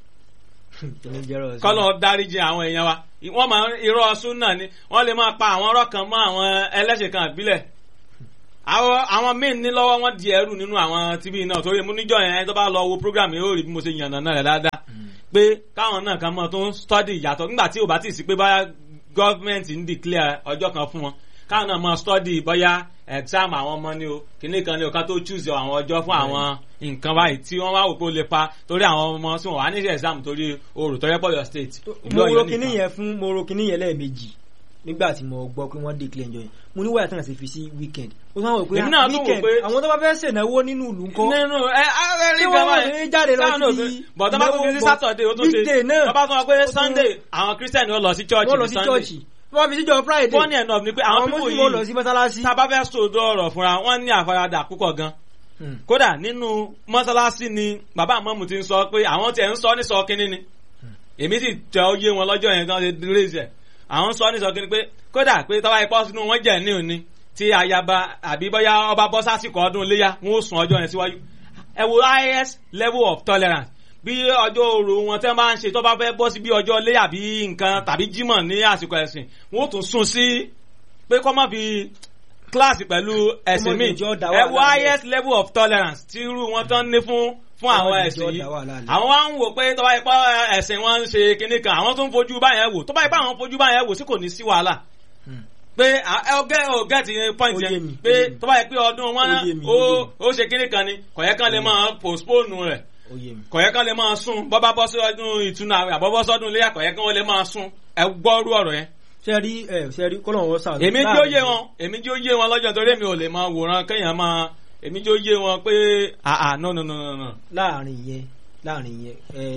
Speaker 1: kọ́lọ́ dáríjì àwọn èèyàn wa wọ́n máa irọ́ súnà ni wọ́n lè máa pa àwọn ọ̀rọ̀ kan mọ́ àwọn ẹlẹ́sìn kan àbílẹ̀ àwọn míì ní lọ́wọ́ wọn di ẹrù nínú àwọn tíbí náà torí mú níjọ́ yẹn tó bá lọ wo program yóò rí bí mo ṣe yànnà náà rẹ̀ dáadáa pé káwọn náà kan mọ́ tó ń study ìyàtọ̀ nígbà tí ò bá tì sí pé báyà government ń declare ọjọ́ kan fún wọn káwọn náà máa study bóyá exam àwọn ọmọ ni o kìnnì kan ni o ká tó choose àwọn ọjọ́ fún àwọn nǹkan báyìí tí wọ́n wá wò pé ó lè pa torí àwọn ọmọ tí wọ́n wà ní exam torí Orò tó yẹ pọ̀ yọ state.
Speaker 2: mo ro kìnnì yẹn fún mo ro kìnnì yẹn lẹ́ẹ̀mejì nígbà tí mo gbọ́ pé wọ́n declare ẹjọ́ yẹn mo ní wáyà tán àti fi sí weekend ó máa wò pé weekend àwọn tó bá fẹ́ ṣènáwó nínú ìlú ńkọ́
Speaker 1: nínú ẹ ẹ
Speaker 2: wọ́n wọ́n jáde lọ sí
Speaker 1: bọ̀dọ̀ bá tó fi sí Saturday ó tó ṣe bàbá tó wà pé Sunday àwọn Christian ó lọ sí church ní Sunday
Speaker 2: wọ́n fi síjọ Friday
Speaker 1: wọ́n ní ẹ̀ náà ni pé àwọn pípò yìí
Speaker 2: lọ sí mọ́sálásí
Speaker 1: tá a bá fẹ́ sòdò ọ̀rọ̀ fúnra wọ́n ní àfaradà púpọ̀ gan kódà nínú mọ́sálásí ni bàbá àmọ́mù ti ń sọ pé àwọn tiẹ̀ ń sọ ní sọ kínní ni èmi sì tẹ oyé wọn lọ́jọ́ yẹn gan ṣe raise ẹ̀ àwọn sọ ní sọ kínní pé kódà pé tọ́wá ipọ́ sínú wọn jẹ́ ní òní tí ayaba àbí bóyá ọba bọ́ sásìkò ọdún iléyà wọn ó sùn ọjọ́ yẹn síwájú ẹ wo highest level of tolerance bí ọjọ́ Orò wọn tẹ́ máa ń ṣe tó bá fẹ́ bọ́ sí bí ọjọ́ ilé àbí nǹkan tàbí jímọ̀ ní àsìkò ẹ̀sìn wọn ó tún sún sí pé kọ́ má fi kíláàsì pẹ̀lú ẹ̀sìn míì ẹ wo highest level of tolerance tí irú wọn tán ní fún fún àwọn ẹ̀sìn yìí àwọn wá ń wò pé tó bá ipá ẹ̀sìn wọn ń ṣe kinní kan àwọn tó ń fojú báyẹn wò tó bá ipá àwọn fojú báyẹn wò sí kò ní sí wàhálà pé ọgẹ́ ọgẹ́ ti point yẹn pé tó bá yẹ pé ọdún wọn ó ṣe kinní kan ni kọ̀yẹ́ kan lè máa postpone rẹ̀ kọ̀yẹ́ kan lè máa sún bọ́bá bọ́ sí ọdún ìtúnu àwẹ̀ àbọ̀bọ́ sọ́dún ilé kọ̀yẹ́ kan lè máa sún ẹ gbọ́rú ọ̀rọ̀ yẹn.
Speaker 2: sẹ́rí ẹ̀ sẹ́rí kọ́lọ̀ wọn sàlẹ̀.
Speaker 1: èmi jó yé wọn èmi jó yé wọn lọ́jọ́ torí èmi ò lè máa wòran kéèyàn máa èmi jó yé wọn pé àà no no no no.
Speaker 2: láàrin yẹn láàrin yẹn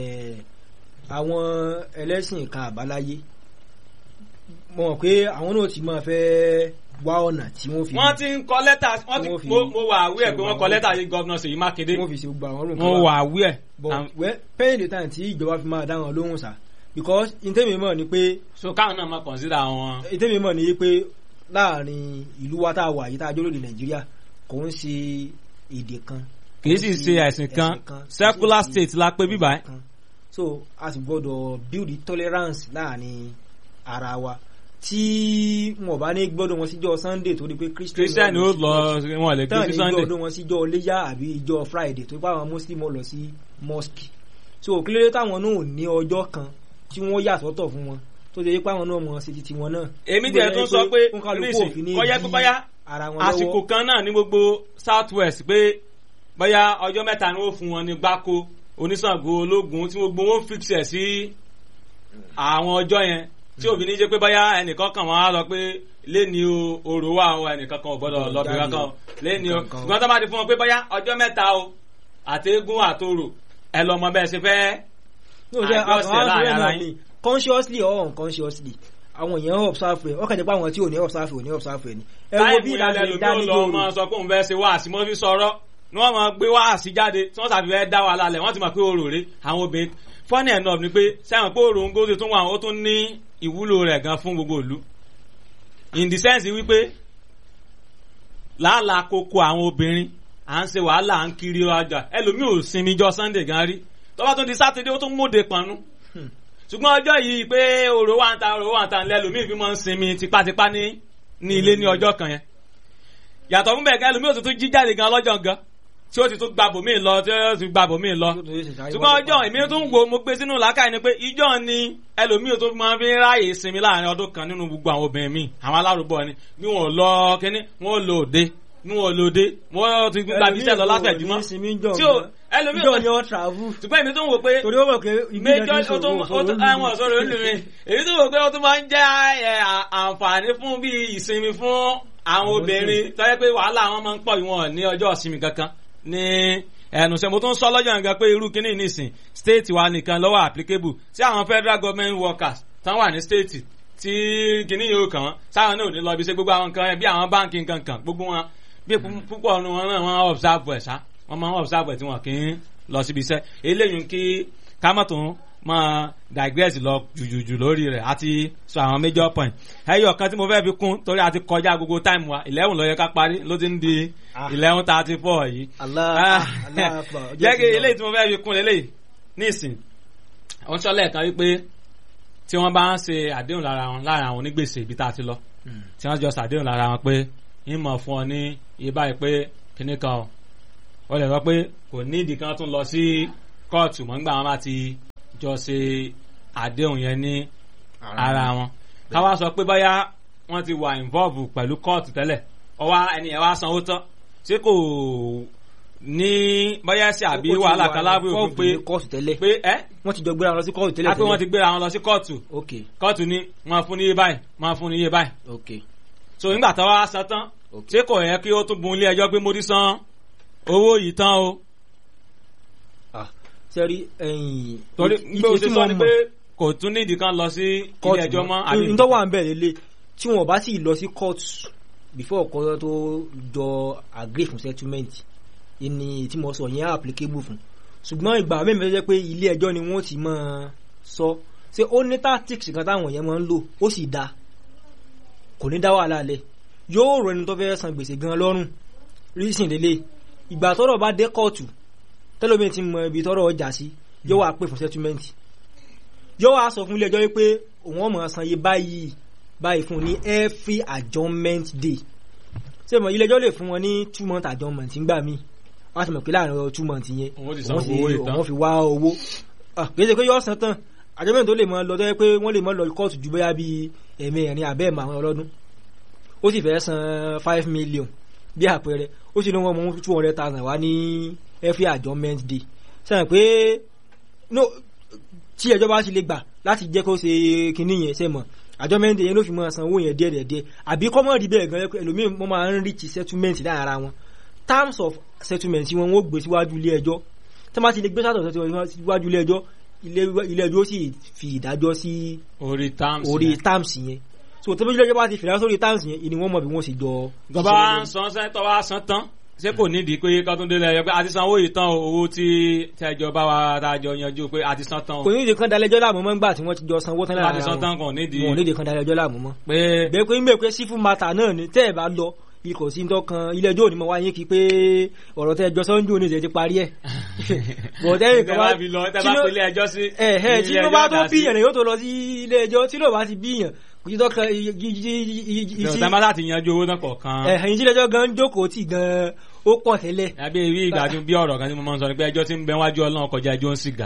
Speaker 2: àwọn ẹlẹ́sìn kan àbáláyé mọ̀ pé àwọn náà ti máa fẹ́ wá ọ̀nà tí wọ́n fi.
Speaker 1: wọ́n ti ń kọ lẹ́tà wọ́n ti mo wà àwí ẹ̀ pé wọ́n kọ lẹ́tà yìí gọ́vnà Ṣèyí Mákindé.
Speaker 2: wọ́n fi ṣe gbogbo àwọn olùkọ́
Speaker 1: mo wà àwí ẹ̀.
Speaker 2: but well paying the time tí ìjọba fi máa dá wọn lóhùn sá because ìtẹ́mi mọ̀ ni pé.
Speaker 1: so káwọn náà máa consider wọn.
Speaker 2: ìtẹ́mi mọ̀ ni pé láàrin ìlú wa tá a wà yìí tá a jólóde Nàìjíríà kò ń ṣe èdè kan.
Speaker 1: kì í sì ṣe ẹ̀sìn kan secular state la pé bíbá ẹ̀.
Speaker 2: so a sì gbọ́dọ̀ build the tolerance láàrin ara wa tí wọn bá ní gbọ́dọ̀ wọn síjọ́ Sunday torí pé
Speaker 1: Christian ó lọ wọn lè gbé Sunday
Speaker 2: tán ní gbọ́dọ̀ wọn síjọ́ léyà àbí ìjọ́ Friday torí pé àwọn Muslim lọ sí mosque so kílódé táwọn náà ní ọjọ́ kan tí wọ́n yà sọ́tọ̀ fún wọn tó ṣe pé àwọn náà mọ̀ sí ti wọn náà.
Speaker 1: èmi jẹ́ tó sọ pé nísìn kọ́yẹ́ pípáyà àsìkò kan náà ní gbogbo South West pé bóyá ọjọ́ mẹ́ta ni wọ́n fún wọn ní gbáko oníṣàngó ológun tí gbogbo wọn fix ẹ̀ sí àwọn ọjọ́ yẹn tí òbí ní jẹ́ pé báyá ẹnìkan kan wọ́n á lọ pé lẹ́ni orò wà o ẹnìkan kan ò gbọ́dọ̀ lọ́bì kankan lẹ́ni o ṣùgbọ́n tó bá ti fún wọn pé báyá ọjọ́ mẹ́ta o àtẹ́gùn àtòrò ẹ lọ mọ bẹ́ẹ̀ ṣe fẹ́ àjọṣe láàrin ara yín.
Speaker 2: consciously or unconsciously àwọn èèyàn observe ẹ ọkàn jẹ́ pé àwọn tí ò ní observe ò ní observe ẹ ni. ẹ wo bí ìlànà ìdánilóòrò táìmù yẹn lẹ́nu
Speaker 1: ló sọ pé òun fẹ́ ṣe wáàsí mọ́ fi sọ̀rọ̀ ni wọ́n máa gbé wáàsí jáde tí wọ́n sàfi fẹ́ dá wa lálẹ́ wọ́n ti mọ̀ pé orò rè àwọn obìnrin funny enough ni pé sẹ́wọ̀n pé orò ń gósè tún wà ó tún ní ìwúlò rẹ̀ gan fún gbogbo ìlú in the sense wípé làálàá kókó àwọn obìnrin à ń ṣe wàhálà à ń kiri ọjà ẹlòmíì ò sinmi jọ Sunday gan rí tó bá tún di Saturday ó tún móde pọnú ṣùgbọ́n ọjọ́ yìí pé òrò wà ń ta òrò wà ń ta ńlẹ́ ẹlòmíì fi máa ń sinmi tipátipá ní ní ilé ní ọjọ́ kan yẹn yàtọ̀ fún bẹ́ẹ̀ gan ẹlòmíì ò tún jí jáde gan lọ́jọ́ gan tí ó ti tún gbàbò míì lọ tí ó ti gbàbò míì lọ ṣùgbọ́n ọjọ́ èmi tó ń wo mo gbé sínú làákàyè ni pé ìjọ ni ẹlòmíì tó máa fi ráàyè sinmi láàrin ọdún kan nínú gbogbo àwọn obìnrin míì àwọn alárùbọ̀ ni bí wọn ò lọ kínní wọn ò lò òde bí wọn ò lò òde wọn ti gba bíṣẹ́ lọ látẹ̀júmọ́ tí ó ẹlòmíì ò ní ọ travel ṣùgbọ́n èmi tó ń wò pé méjọ́ ó tún àwọn ọ̀sọ́rọ̀ olùrin èmi tó ń wò pé ó tún máa ń jẹ́ àǹfààní fún bí ìsinmi fún àwọn obìnrin tó yẹ pé wàhálà àwọn máa ń pọ̀ ìwọ̀n ní ọjọ́ ìsinmi kankan ní ẹnu sẹ mo tún sọ lọ́jọ́ nǹkan pé irú kíní nísìn state wa nìkan lọ́wọ́ applicable sí àwọn federal government workers tán wà ní state tí kíní yóò kàn wọ́n sáwọn náà ò ní lọ bí ṣe gbogbo àwọn nǹkan bí àwọn báńkì nǹkan kan gbogbo wọn bí púpọ̀ ọ̀nù wọn náà wọ́n observe ẹ̀ sá wọ́n máa ń observe ẹ̀ tí wọ́n kì í lọ síbi iṣẹ́ eléyìí kí kámọ́tún máa digress lọ jùjùjù lórí rẹ̀ àti sọ àwọn major point ẹyọ kan tí mo fẹ́ fi kún torí àti kọjá gbogbo time wa eleven ló yẹ ká parí ló ti ń di eleven thirty four yìí jẹ́ kí eléyìí tí mo fẹ́ fi kún eléyìí nísìn wọ́n sọ lẹ́ẹ̀kan wípé tí wọ́n bá ń ṣe àdéhùn lára wọn lára àwọn onígbèsè ibi tá a ti lọ tí wọ́n jọ ṣàdéhùn lára wọn pé ń mọ̀ fún ọ ní iye báyìí pé kíní kan ó lè sọ pé kò ní ìdí kan tún lọ sí kóòtù mọ́ nígbà wọn bá ti jọ ṣe àdéhùn yẹn ní ara wọn ká wá sọ pé báyà wọ́n ti wà involve pẹ̀lú kóòtù tẹ́lẹ̀ ọwọ́ ẹni ẹ̀ wá sanwó tán ṣé kò ní báyà sí àbí wàhálà kan lábẹ́ òfin pé pé ẹ́
Speaker 2: wọ́n ti jọ gbéra wọn lọ sí kóòtù tẹ́lẹ̀
Speaker 1: tẹ́lẹ̀ wọ́n ti gbéra wọn lọ sí kóòtù kóòtù ni wọ́n fún ní iye báyìí wọ́n fún ní iye báyìí so nígbà tó wá san tán ṣé kò yẹ kí ó tún bun ilé ẹjọ́ pé mo ti san owó yìí tán o
Speaker 2: sẹ́rí ẹ̀yìn
Speaker 1: torí gbé o ṣe sọ ni pé kò tún nídìí kan lọ sí ilé ẹjọ́ mọ́
Speaker 2: àbí nítorí wà ń bẹ̀rẹ̀ lé tí wọ́n bá sì lọ sí court before ọkọ̀ tó jọ agree fún settlement ní tí mo sọ yẹn applicable fún ṣùgbọ́n ìgbà mẹ́rin fẹ́ jẹ́ pé ilé ẹjọ́ ni wọ́n ti máa sọ ṣé ó ní tactics kan táwọn yẹn máa ń lò ó sì dáa kò ní dá wàhálà lẹ̀ yóò rọ ẹni tó fẹ́ san gbèsè gan lọ́rùn reason lélẹ̀ ìgbà tọ́rọ̀ bá dé kóòtù tẹ́lómi ti mọ ibi tọ́rọ̀ ọjà sí yóò wá pè fún settlement yóò wá sọ fún ilé ẹjọ́ wípé òun ọmọ san iye báyìí báyìí fún ní every adjournment day ṣé mo ilé ẹjọ́ lè fún wọn ní two months adjournment ńgbà míì wọ́n á ti mọ̀ pé láàrin two months yẹn wọ́n fi wá owó kì í ṣe pé yọ ọ̀sán tán adjournment tó lè mọ lọ tó yẹ pé wọ́n lè mọ lọ kóòtù ju bóyá bíi ẹ̀mẹrin àbẹ́ẹ̀mọ àwọn ọlọ́dún ó sì fẹ́ san five million bí àpẹẹrẹ ó sì ní wọ́n mú two hundred thousand wá ní every adjournment day sẹ́yìn pé no tí ẹjọ́ bá sì lè gbà láti jẹ́ kó ṣe kinní yẹn ṣe mọ̀ adjournment yẹn ló fi máa san owó yẹn díẹ̀ díẹ̀ àbí kọ́mọ̀ rí bẹ́ẹ̀ gan-an ẹlòmíì wọ́n máa ń reach settlement láàrin ara wọn terms of settlement wọn wọ́n gbé síwájú ilé ẹjọ́ tí wọ́n bá ti lè gbé sátọ̀ síwájú ilé ẹjọ́ ilé ẹjọ́ sì fi ìdájọ́ sí orí terms yẹn so tó bí ilé ẹjọ́ bá ti fìlà sórí terms yẹn ìní wọ́n mọ̀ bí wọ́n sì jọ.
Speaker 1: gbọ́dọ̀ ń san sẹ́ńtọ́ wá san tán ṣé kò nídìí pé kọ́túndé lẹ́yìn pé àti sanwó yìí tán owó tí tẹ́jọ bá wa tàjọ yanjú pé àti san tán.
Speaker 2: kò nídìí kan dalẹ́jọ́ láàmú mọ́ ńgbà tí wọ́n ti jọ sanwó tán lára wọn
Speaker 1: àti san tán kò nídìí.
Speaker 2: wọn ò nídìí kan dalẹ́jọ́ láàmú mọ́.
Speaker 1: pé
Speaker 2: bẹ́ẹ̀ pé nígbà pé sífù mata náà ni tẹ́ ẹ̀ bá lọ ikọ̀ sí tọkàn ilé ẹjọ́ òní mọ̀ wáyé kí pé ọ̀rọ̀ tẹ́ ẹjọ́ sọ́njú òní ti parí ẹ̀.
Speaker 1: bọ̀dẹ́ kan bá
Speaker 2: tí ló bá tó bíyàn yóò tó lọ sí ilé ẹjọ́ tí ló bá ti bíyàn kùtì tọkàn
Speaker 1: ìsí. ìjọba láti yanjú owó náà kọ̀ọ̀kan.
Speaker 2: ẹ̀hìn ilé ẹjọ́ gan jókòó tì gan ó pọ̀ tẹ́lẹ̀.
Speaker 1: àbí ìwé ìgbàdùn bí ọ̀rọ̀ kan tí mo máa ń sọ ni pé ẹjọ́ tí ń bẹ wájú Ọlọ́run kọjá ẹjọ́ ń sìgá.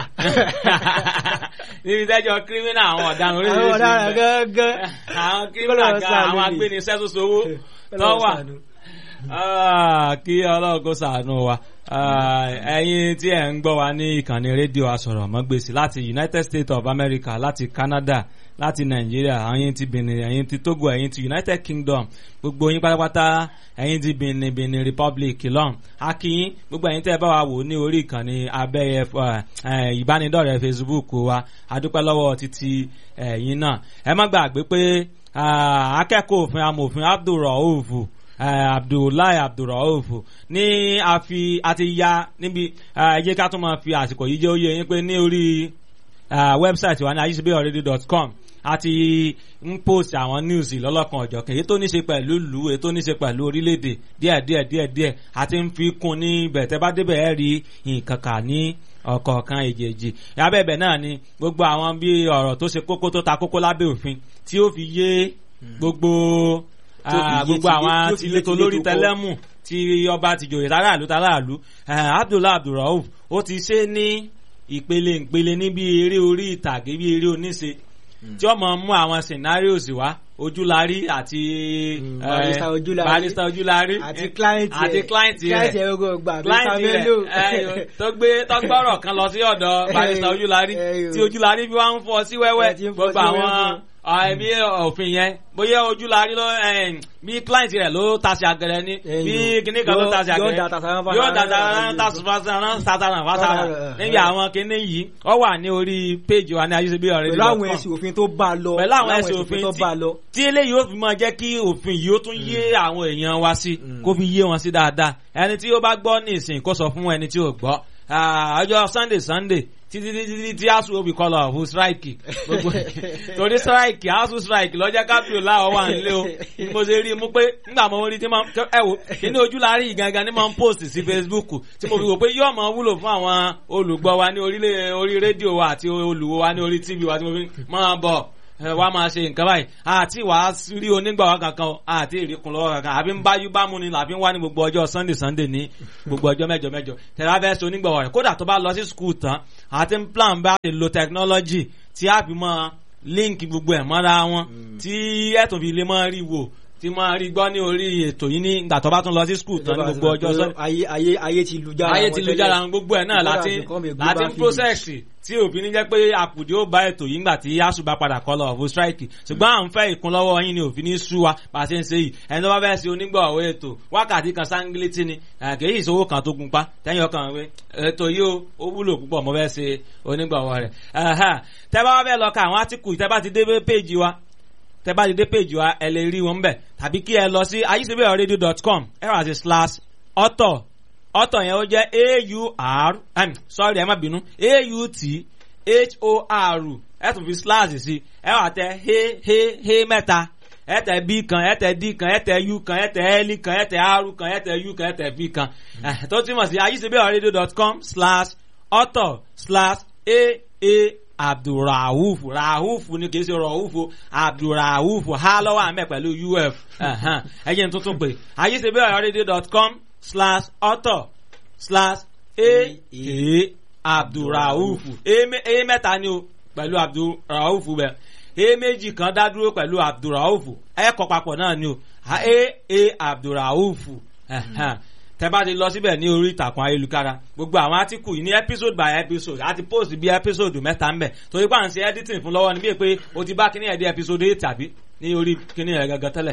Speaker 1: níbi tẹ́jọ́ kírímínà àwọn ọ̀daràn oríṣiríṣi.
Speaker 2: àwọn ọ̀daràn gángan.
Speaker 1: àwọn kírímínà gan àwọn agbénisẹ́ tó sowó tọ́wà. kí Ọlọ́run kó ṣàánú wa. ẹ̀yin tí ẹ̀ ń gbọ́ wa ní ìkànnì rédíò asọ̀rọ̀mọ́gbèsì láti United States of America láti Canada láti Nàìjíríà ẹ̀yin ti Benin ẹ̀yin ti Togo ẹ̀yin ti United Kingdom gbogbo yín pátápátá ẹ̀yin ti Benin Benin Republic lọ́n akínyín gbogbo ẹ̀yin tẹ́ ẹ bá wa wò ní orí ìkànnì abẹ́yẹ ìbánidọ́rẹ̀ẹ́ Facebook wa adúpẹ́ lọ́wọ́ títí ẹ̀yin náà ẹ má gbàgbé pé akẹ́kọ̀ọ́ òfin amòfin Abdulrauf Abdullahi Abdulrauf ní àfi àti ya níbi ẹ jẹ́ ká tún máa fi àsìkò yìí jẹ́ ó yé yín pé ní orí wẹ́bsáìtì wa ní ajisebeyoradio dot com àti ń post àwọn news lọ́lọ́kan ọ̀jọ̀kan èyí tó ní ṣe pẹ̀lú ìlú èyí tó ní ṣe pẹ̀lú orílẹ̀-èdè díẹ̀ díẹ̀ díẹ̀ díẹ̀ àti ń fi kún ní ibẹ̀ tẹ́ bá débẹ̀ ẹ́ rí nǹkan kà ní ọ̀kọ̀ọ̀kan èjèèjì abẹ́bẹ̀ náà ni gbogbo àwọn bí ọ̀rọ̀ tó ṣe kókó tó ta kókó lábẹ́ òfin tí ó fi yé gbogbo gbogbo àwọn tilétò lórí tẹlẹ́mù tí ọba tìjòyè tàràlú tàràlú Abdullahi Abdulrauf ó ti ṣe ní ìpele ìpele níbi eré orí ìtàgé bí eré oníṣe tí ó máa mú àwọn scenarios wá ojúlarí àti barista ojúlarí
Speaker 2: àti client
Speaker 1: àti client rẹ̀ client rẹ̀ tó gbé tọ́gbọ́rọ̀ kan lọ sí ọ̀dọ̀ barista ojúlarí tí ojúlarí bí wọ́n ń fọ́ sí wẹ́wẹ́ gbogbo àwọn ẹbí òfin yẹn bóyá ojúlarí ló bí client rẹ̀ ló tasí agẹrẹ ní bí kíní kan ló tasí agẹrẹ yóò dàtàrà tàṣùfàṣàrà sátánà fásánà níbi àwọn kíní yìí ó wà ní orí péjì wa ní ajisebeyoradio dot com
Speaker 2: pẹ̀lú àwọn ẹ̀sìn òfin tó bá lọ
Speaker 1: pẹ̀lú àwọn ẹ̀sìn òfin tí eléyìí ó fi máa jẹ́ kí òfin yìí ó tún yé àwọn èèyàn wa sí kó fi yé wọn sí dáadáa ẹni tí ó bá gbọ́ ní ìsìn kó sọ fún ẹni tí ò gbọ́ ọjọ́ Sunday Sunday títí títí tí asu obi kọlọ fún strike gbogbo torí strike asu strike lọ́jọ́ kápẹ́ọ̀ láwọ̀ wà nílé o mo ṣe rí i mú pé nígbà mo rí i tí mo ẹ wò kíní ojúlárí ìgangan ní mo ń post sí Facebook tí mo fi wò pé yóò máa wúlò fún àwọn olùgbọ́ wa ní orílẹ̀ orí rédíò wa àti olùwò wa ní orí T V wa tí mo fi máa bọ̀ wá máa ṣe nǹkan báyìí àti wàá rí onígbàwá kankan àti ìrìkùn lọ́wọ́ kankan àbí ń báyú bámu ni làbí ń wá ní gbogbo ọjọ́ Sunday Sunday ní gbogbo ọjọ́ mẹ́jọ mẹ́jọ tẹ̀lé fẹ́ ṣe onígbàwá rẹ̀ kódà tó bá lọ sí school tán àti ń plan bá lè lo technology tí a fi mọ́ link gbogbo ẹ̀ mọ́ra wọn tí ẹ̀tún fi lè mọ́ rí wò tí máa rí gbọ́ ní orí ètò yìí ní ìgbà tó bá tún lọ sí skul tán ní gbogbo ọjọ́ sọ́ni.
Speaker 2: ayé ayé ayé ti lu jára
Speaker 1: ayé ti lu jára gbogbo ẹ̀ náà láti láti ń process tí òfin ní jẹ́ pé àpùdé ó bá ètò yìí ńgbà tí asu bá padà kọ́ lọ ọ̀fọ̀ strike ṣùgbọ́n à ń fẹ́ ìkúnlọ́wọ́ yín ni òfin ní sú wa bá a ṣe ń ṣe yìí ẹni tó bá fẹ́ ṣe onígbọ̀wọ́ ètò wákàtí kan sáńgílétì ni kèé ìṣòwò kan tó gunpá tẹ́yìn ọkàn wé ètò yìí ó wúlò púpọ̀ mo fẹ́ ṣe onígbọ̀wọ́ rẹ̀ tẹ́ bá wá fẹ́ lọ ka àwọn átíkù tẹ́ bá ti dé péèjì wa tẹ́ bá ti dé péèjì wa ẹ lè rí wọn bẹ̀ tàbí kí ẹ lọ sí ajisebeyoradio dot com ẹ wá sí slash author author yẹn ó jẹ́ a u r um, sorry ẹ má bínú a u t h o r ẹ tún fi slash sí ẹ wá tẹ he he he mẹ́ta ẹ tẹ b kan ẹ tẹ d kan ẹ tẹ u kan ẹ tẹ l kan ẹ tẹ r kan ẹ tẹ u kan ẹ tẹ v kan tó túmọ̀ sí ajisebeyoradio dot com slash author slash a a abdulrauf rauf ni kì í ṣe rauf abdulrauf ha lọ́wọ́ àmẹ́ pẹ̀lú uf ẹ̀jẹ̀ ń tuntun pé ajíṣebí ọ̀yọ́ rédíò dot com slash author slash a abdulrauf a mẹ́ta ni o pẹ̀lú abdulrauf bẹ́ẹ̀ a méjì kan dá dúró pẹ̀lú abdulrauf ẹ̀kọ́ papọ̀ náà ni o a a abdulrauf tẹ́ bá ti lọ síbẹ̀ ní orí ìtàkùn ayélujára gbogbo àwọn átíkù yìí ní episode by episode àti post bí episode mẹ́ta ń bẹ̀ torí pé à ń ṣe editing fún lọ́wọ́ ni bí pé o ti bá kíní ẹ̀ dé episode eight tàbí ní orí kíní ẹ̀ gangan tẹ́lẹ̀.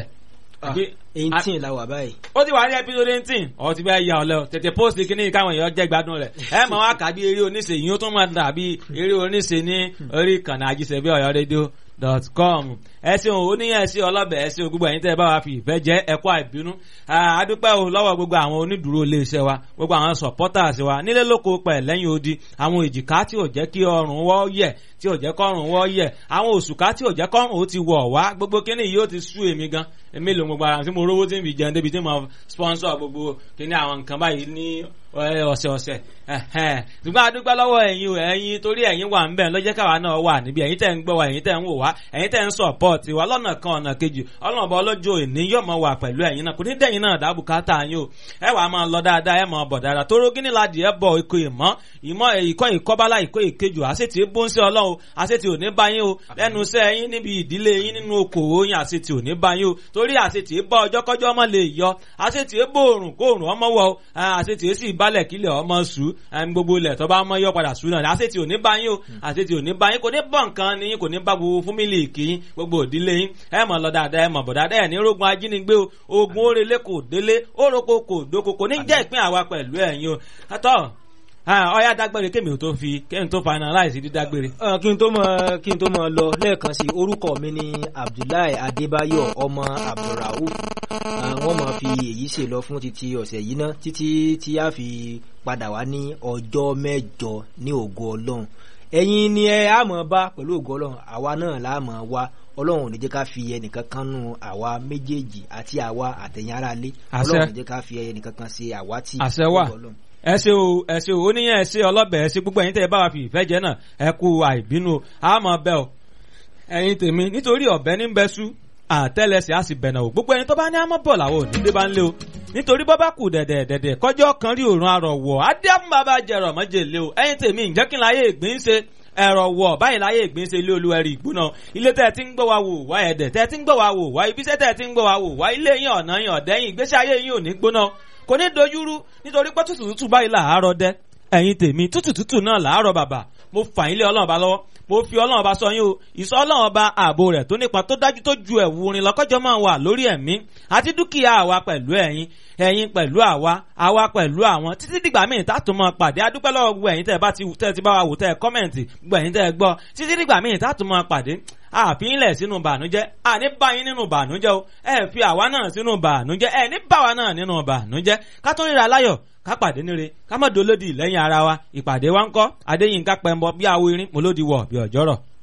Speaker 2: eighteen la wà báyìí.
Speaker 1: ó ti wà ní episode eighteen ọ̀ ti bẹ́ẹ̀ ya ọ̀lẹ́ o tètè post kíní káwọn èèyàn jẹ́ gbádùn rẹ̀ ẹ mọ̀ wá kà bí eré oníṣe yìí ó tún máa dàbí eré oníṣe ní orí ìkànnì Ajíṣebí Ọ̀yọ́ rédíò dot com ẹsìn òun oníyàn ẹsìn ọlọ́bẹ̀ ẹsìn gbogbo ẹ̀yin tẹ́ ẹ bá wa fi ìfẹ́ jẹ́ ẹ̀kọ́ àìbínú adúpẹ́ o lọ́wọ́ gbogbo àwọn onídùúró iléeṣẹ́ wa gbogbo àwọn supporters wa nílé lóko pẹ̀ lẹ́yìn odi àwọn èjìká tí ò jẹ́ kí ọrùn wọ́ yẹ̀ tí ò jẹ́ kọ́rùn wọ́ yẹ̀ àwọn òṣùká tí ò jẹ́ kọ́rùn ó ti wọ̀ wá gbogbo kíní yìí ó ti sú èmi gan èmi lò gbogbo ara tí mo rówó tí ń fi jẹun débi tí mo sponsor gbogbo kíní àwọn nǹkan báyìí ní ọ̀sẹ̀ ọ̀sẹ̀ ṣùgbọ́n adúpẹ́ lọ́wọ́ ẹ̀yin ẹ̀yin torí ẹ̀yin wà ń bẹ̀ lọ́jẹ́ káwa náà wà níbi ẹ̀yin tẹ́ ń gbọ́ wa ẹ̀yin tẹ́ ń wò wá ẹ̀yin tẹ́ ń support wa lọ́nà kan ọ̀nà kejì ọlọ́mọba ọlọ́jọ́ òní yóò mọ wà pẹ̀lú ẹ̀yin náà kò ní dẹ̀yin náà dá bùkátà yín o ẹ wàá máa lọ dáadáa ẹ máa bọ̀ dáadáa tóró gíní ládìí ẹ bọ̀ ikọ̀ ìmọ̀ ìmọ̀ ìkọ́ ìkọ́bálá ìkọ́ ìkejì àṣetì bó ń ṣe ọlọ́run àṣetì òní bá yín o lẹ́nu iṣẹ́ yín níbi ìdílé yín nínú okòwò yín àṣetì òní bá yín o torí àṣetì bọ́ ọjọ́ kọ́jọ́ ọmọ lè yọ àṣetì bó òrùn kó òrùn ọmọ wọ àṣetì sì balẹ̀ kílẹ̀ ọmọ sù gbogbo ilẹ̀ tó bá mọ́ yọ padà sù náà àṣetì òní bá yín o àṣetì òní bá yín kò ní bọ̀ nǹkan ni yín kò ní bá gbogbo fúmílì kì í gbogbo òdílé yín ẹ mọ̀ lọ dáadáa ẹ mọ̀ bọ̀ dáadáa ẹ̀ ní rogun ajínigbé o ogun orele kò délé oroko kò dóko kò ní jẹ́ ìpín àwa pẹ̀lú ẹ̀yin o àtọ́ ọyá dágbére kémi ò tó fi kémi tó finalize dídágbére.
Speaker 2: kí n tó mọ kí n tó mọ lọ lẹ́ẹ̀kan sí orúkọ mi ní Abdullahi Adébáyọ̀ ọmọ Abdulrauf wọ́n máa fi èyí ṣe lọ fún títí ọ̀sẹ̀ yìí ná títí tí a fi padà wá ní ọjọ́ mẹ́jọ ní ògo Ọlọ́run ẹ̀yin ni ẹ á mọ̀ bá pẹ̀lú ògo Ọlọ́run àwa náà la mọ̀ wá Ọlọ́run ò ní jẹ́ ká fi ẹnìkan kan nù àwa méjèèjì àti àwa àtẹ̀yìn ara lé Ọlọ́run ò ní jẹ́ ká fi ẹnìkan kan ṣe àwátì
Speaker 1: Ọlọ́run ẹ ṣé o ẹ ṣé o oníyàn ẹ ṣé ọlọ́bẹ̀ ẹ ṣé gbogbo ẹ̀yin tẹ́ ẹ bá wa fi ìfẹ́ jẹ náà ẹ kú àìbínú àmọ́ bẹ́ ọ ẹ̀yin tèmi nítorí ọ̀bẹ ní bẹ́ sú àtẹ́lẹsẹ̀ á sì bẹ̀nà o gbogbo ẹni tó bá ní àmọ́ bọ̀ làwọn ò ní dé bá ń lé o nítorí bọ́ bá kù dẹ̀dẹ̀ dẹ̀dẹ̀ kọjọ́ kan rí òrùn arọ̀ wọ̀ adéhùn bàbá jẹrọ mọ́jèlé o ẹ̀yin tèmi ǹjẹ́ kí n láyé ìgbín ṣe ẹ̀rọ wọ̀ báyìí láyé ìgbínsẹ̀ ilé olúwẹ̀rí ìgbóná ilé tẹ́ ẹ ti ń gbọ́ wa wò wá ẹ̀dẹ̀ tẹ́ ẹ ti ń gbọ́ wa wò wá ibiṣẹ́ tẹ́ ẹ ti ń gbọ́ wa wò wá ilé yín ọ̀nà yín ọ̀dẹ́yìn ìgbésí ayé yín ò ní gbóná kò ní dojúrú nítorí pé tútù tútù báyìí làárọ̀ dẹ́ ẹ̀yin tèmi tútù tútù náà làárọ̀ bàbà mo fà yín lé ọlọ́run bá lọ́wọ́ mo fi ọlọ́run bá sọ yín o ìsọ ọlọ́run bá ààbò rẹ̀ tó nípa tó dájú tó ju ẹ̀wù orin lọ́kọ́jọ́ máa wà lórí ẹ̀mí àti dúkìá àwa pẹ̀lú ẹ̀yin ẹ̀yin pẹ̀lú àwa àwa pẹ̀lú àwọn títí dìgbà míì tá tó máa pàdé adúpẹ́ lọ́wọ́ gbogbo ẹ̀yin tẹ́ bá ti tẹ́ ti bá wa wò tẹ́ kọ́mẹ̀ntì gbogbo ẹ̀yin tẹ́ gbọ́ títí dìgbà míì tá tó máa pàdé àfihìnlẹ̀ sínú bànújẹ́ àní bá yín nínú bànújẹ́ o ẹ fi àwa náà sínú bànújẹ́ ẹ ní bá wa náà nínú bànújẹ́ ká tó ríra láyọ̀ ká pàdé níre ká má dolódì lẹ́yìn ara wa ìpàdé wa ń kọ́ Adéyínká Pẹ́ńbọ bí awo irin mo lódi wọ̀ bí ọ̀jọ́rọ̀.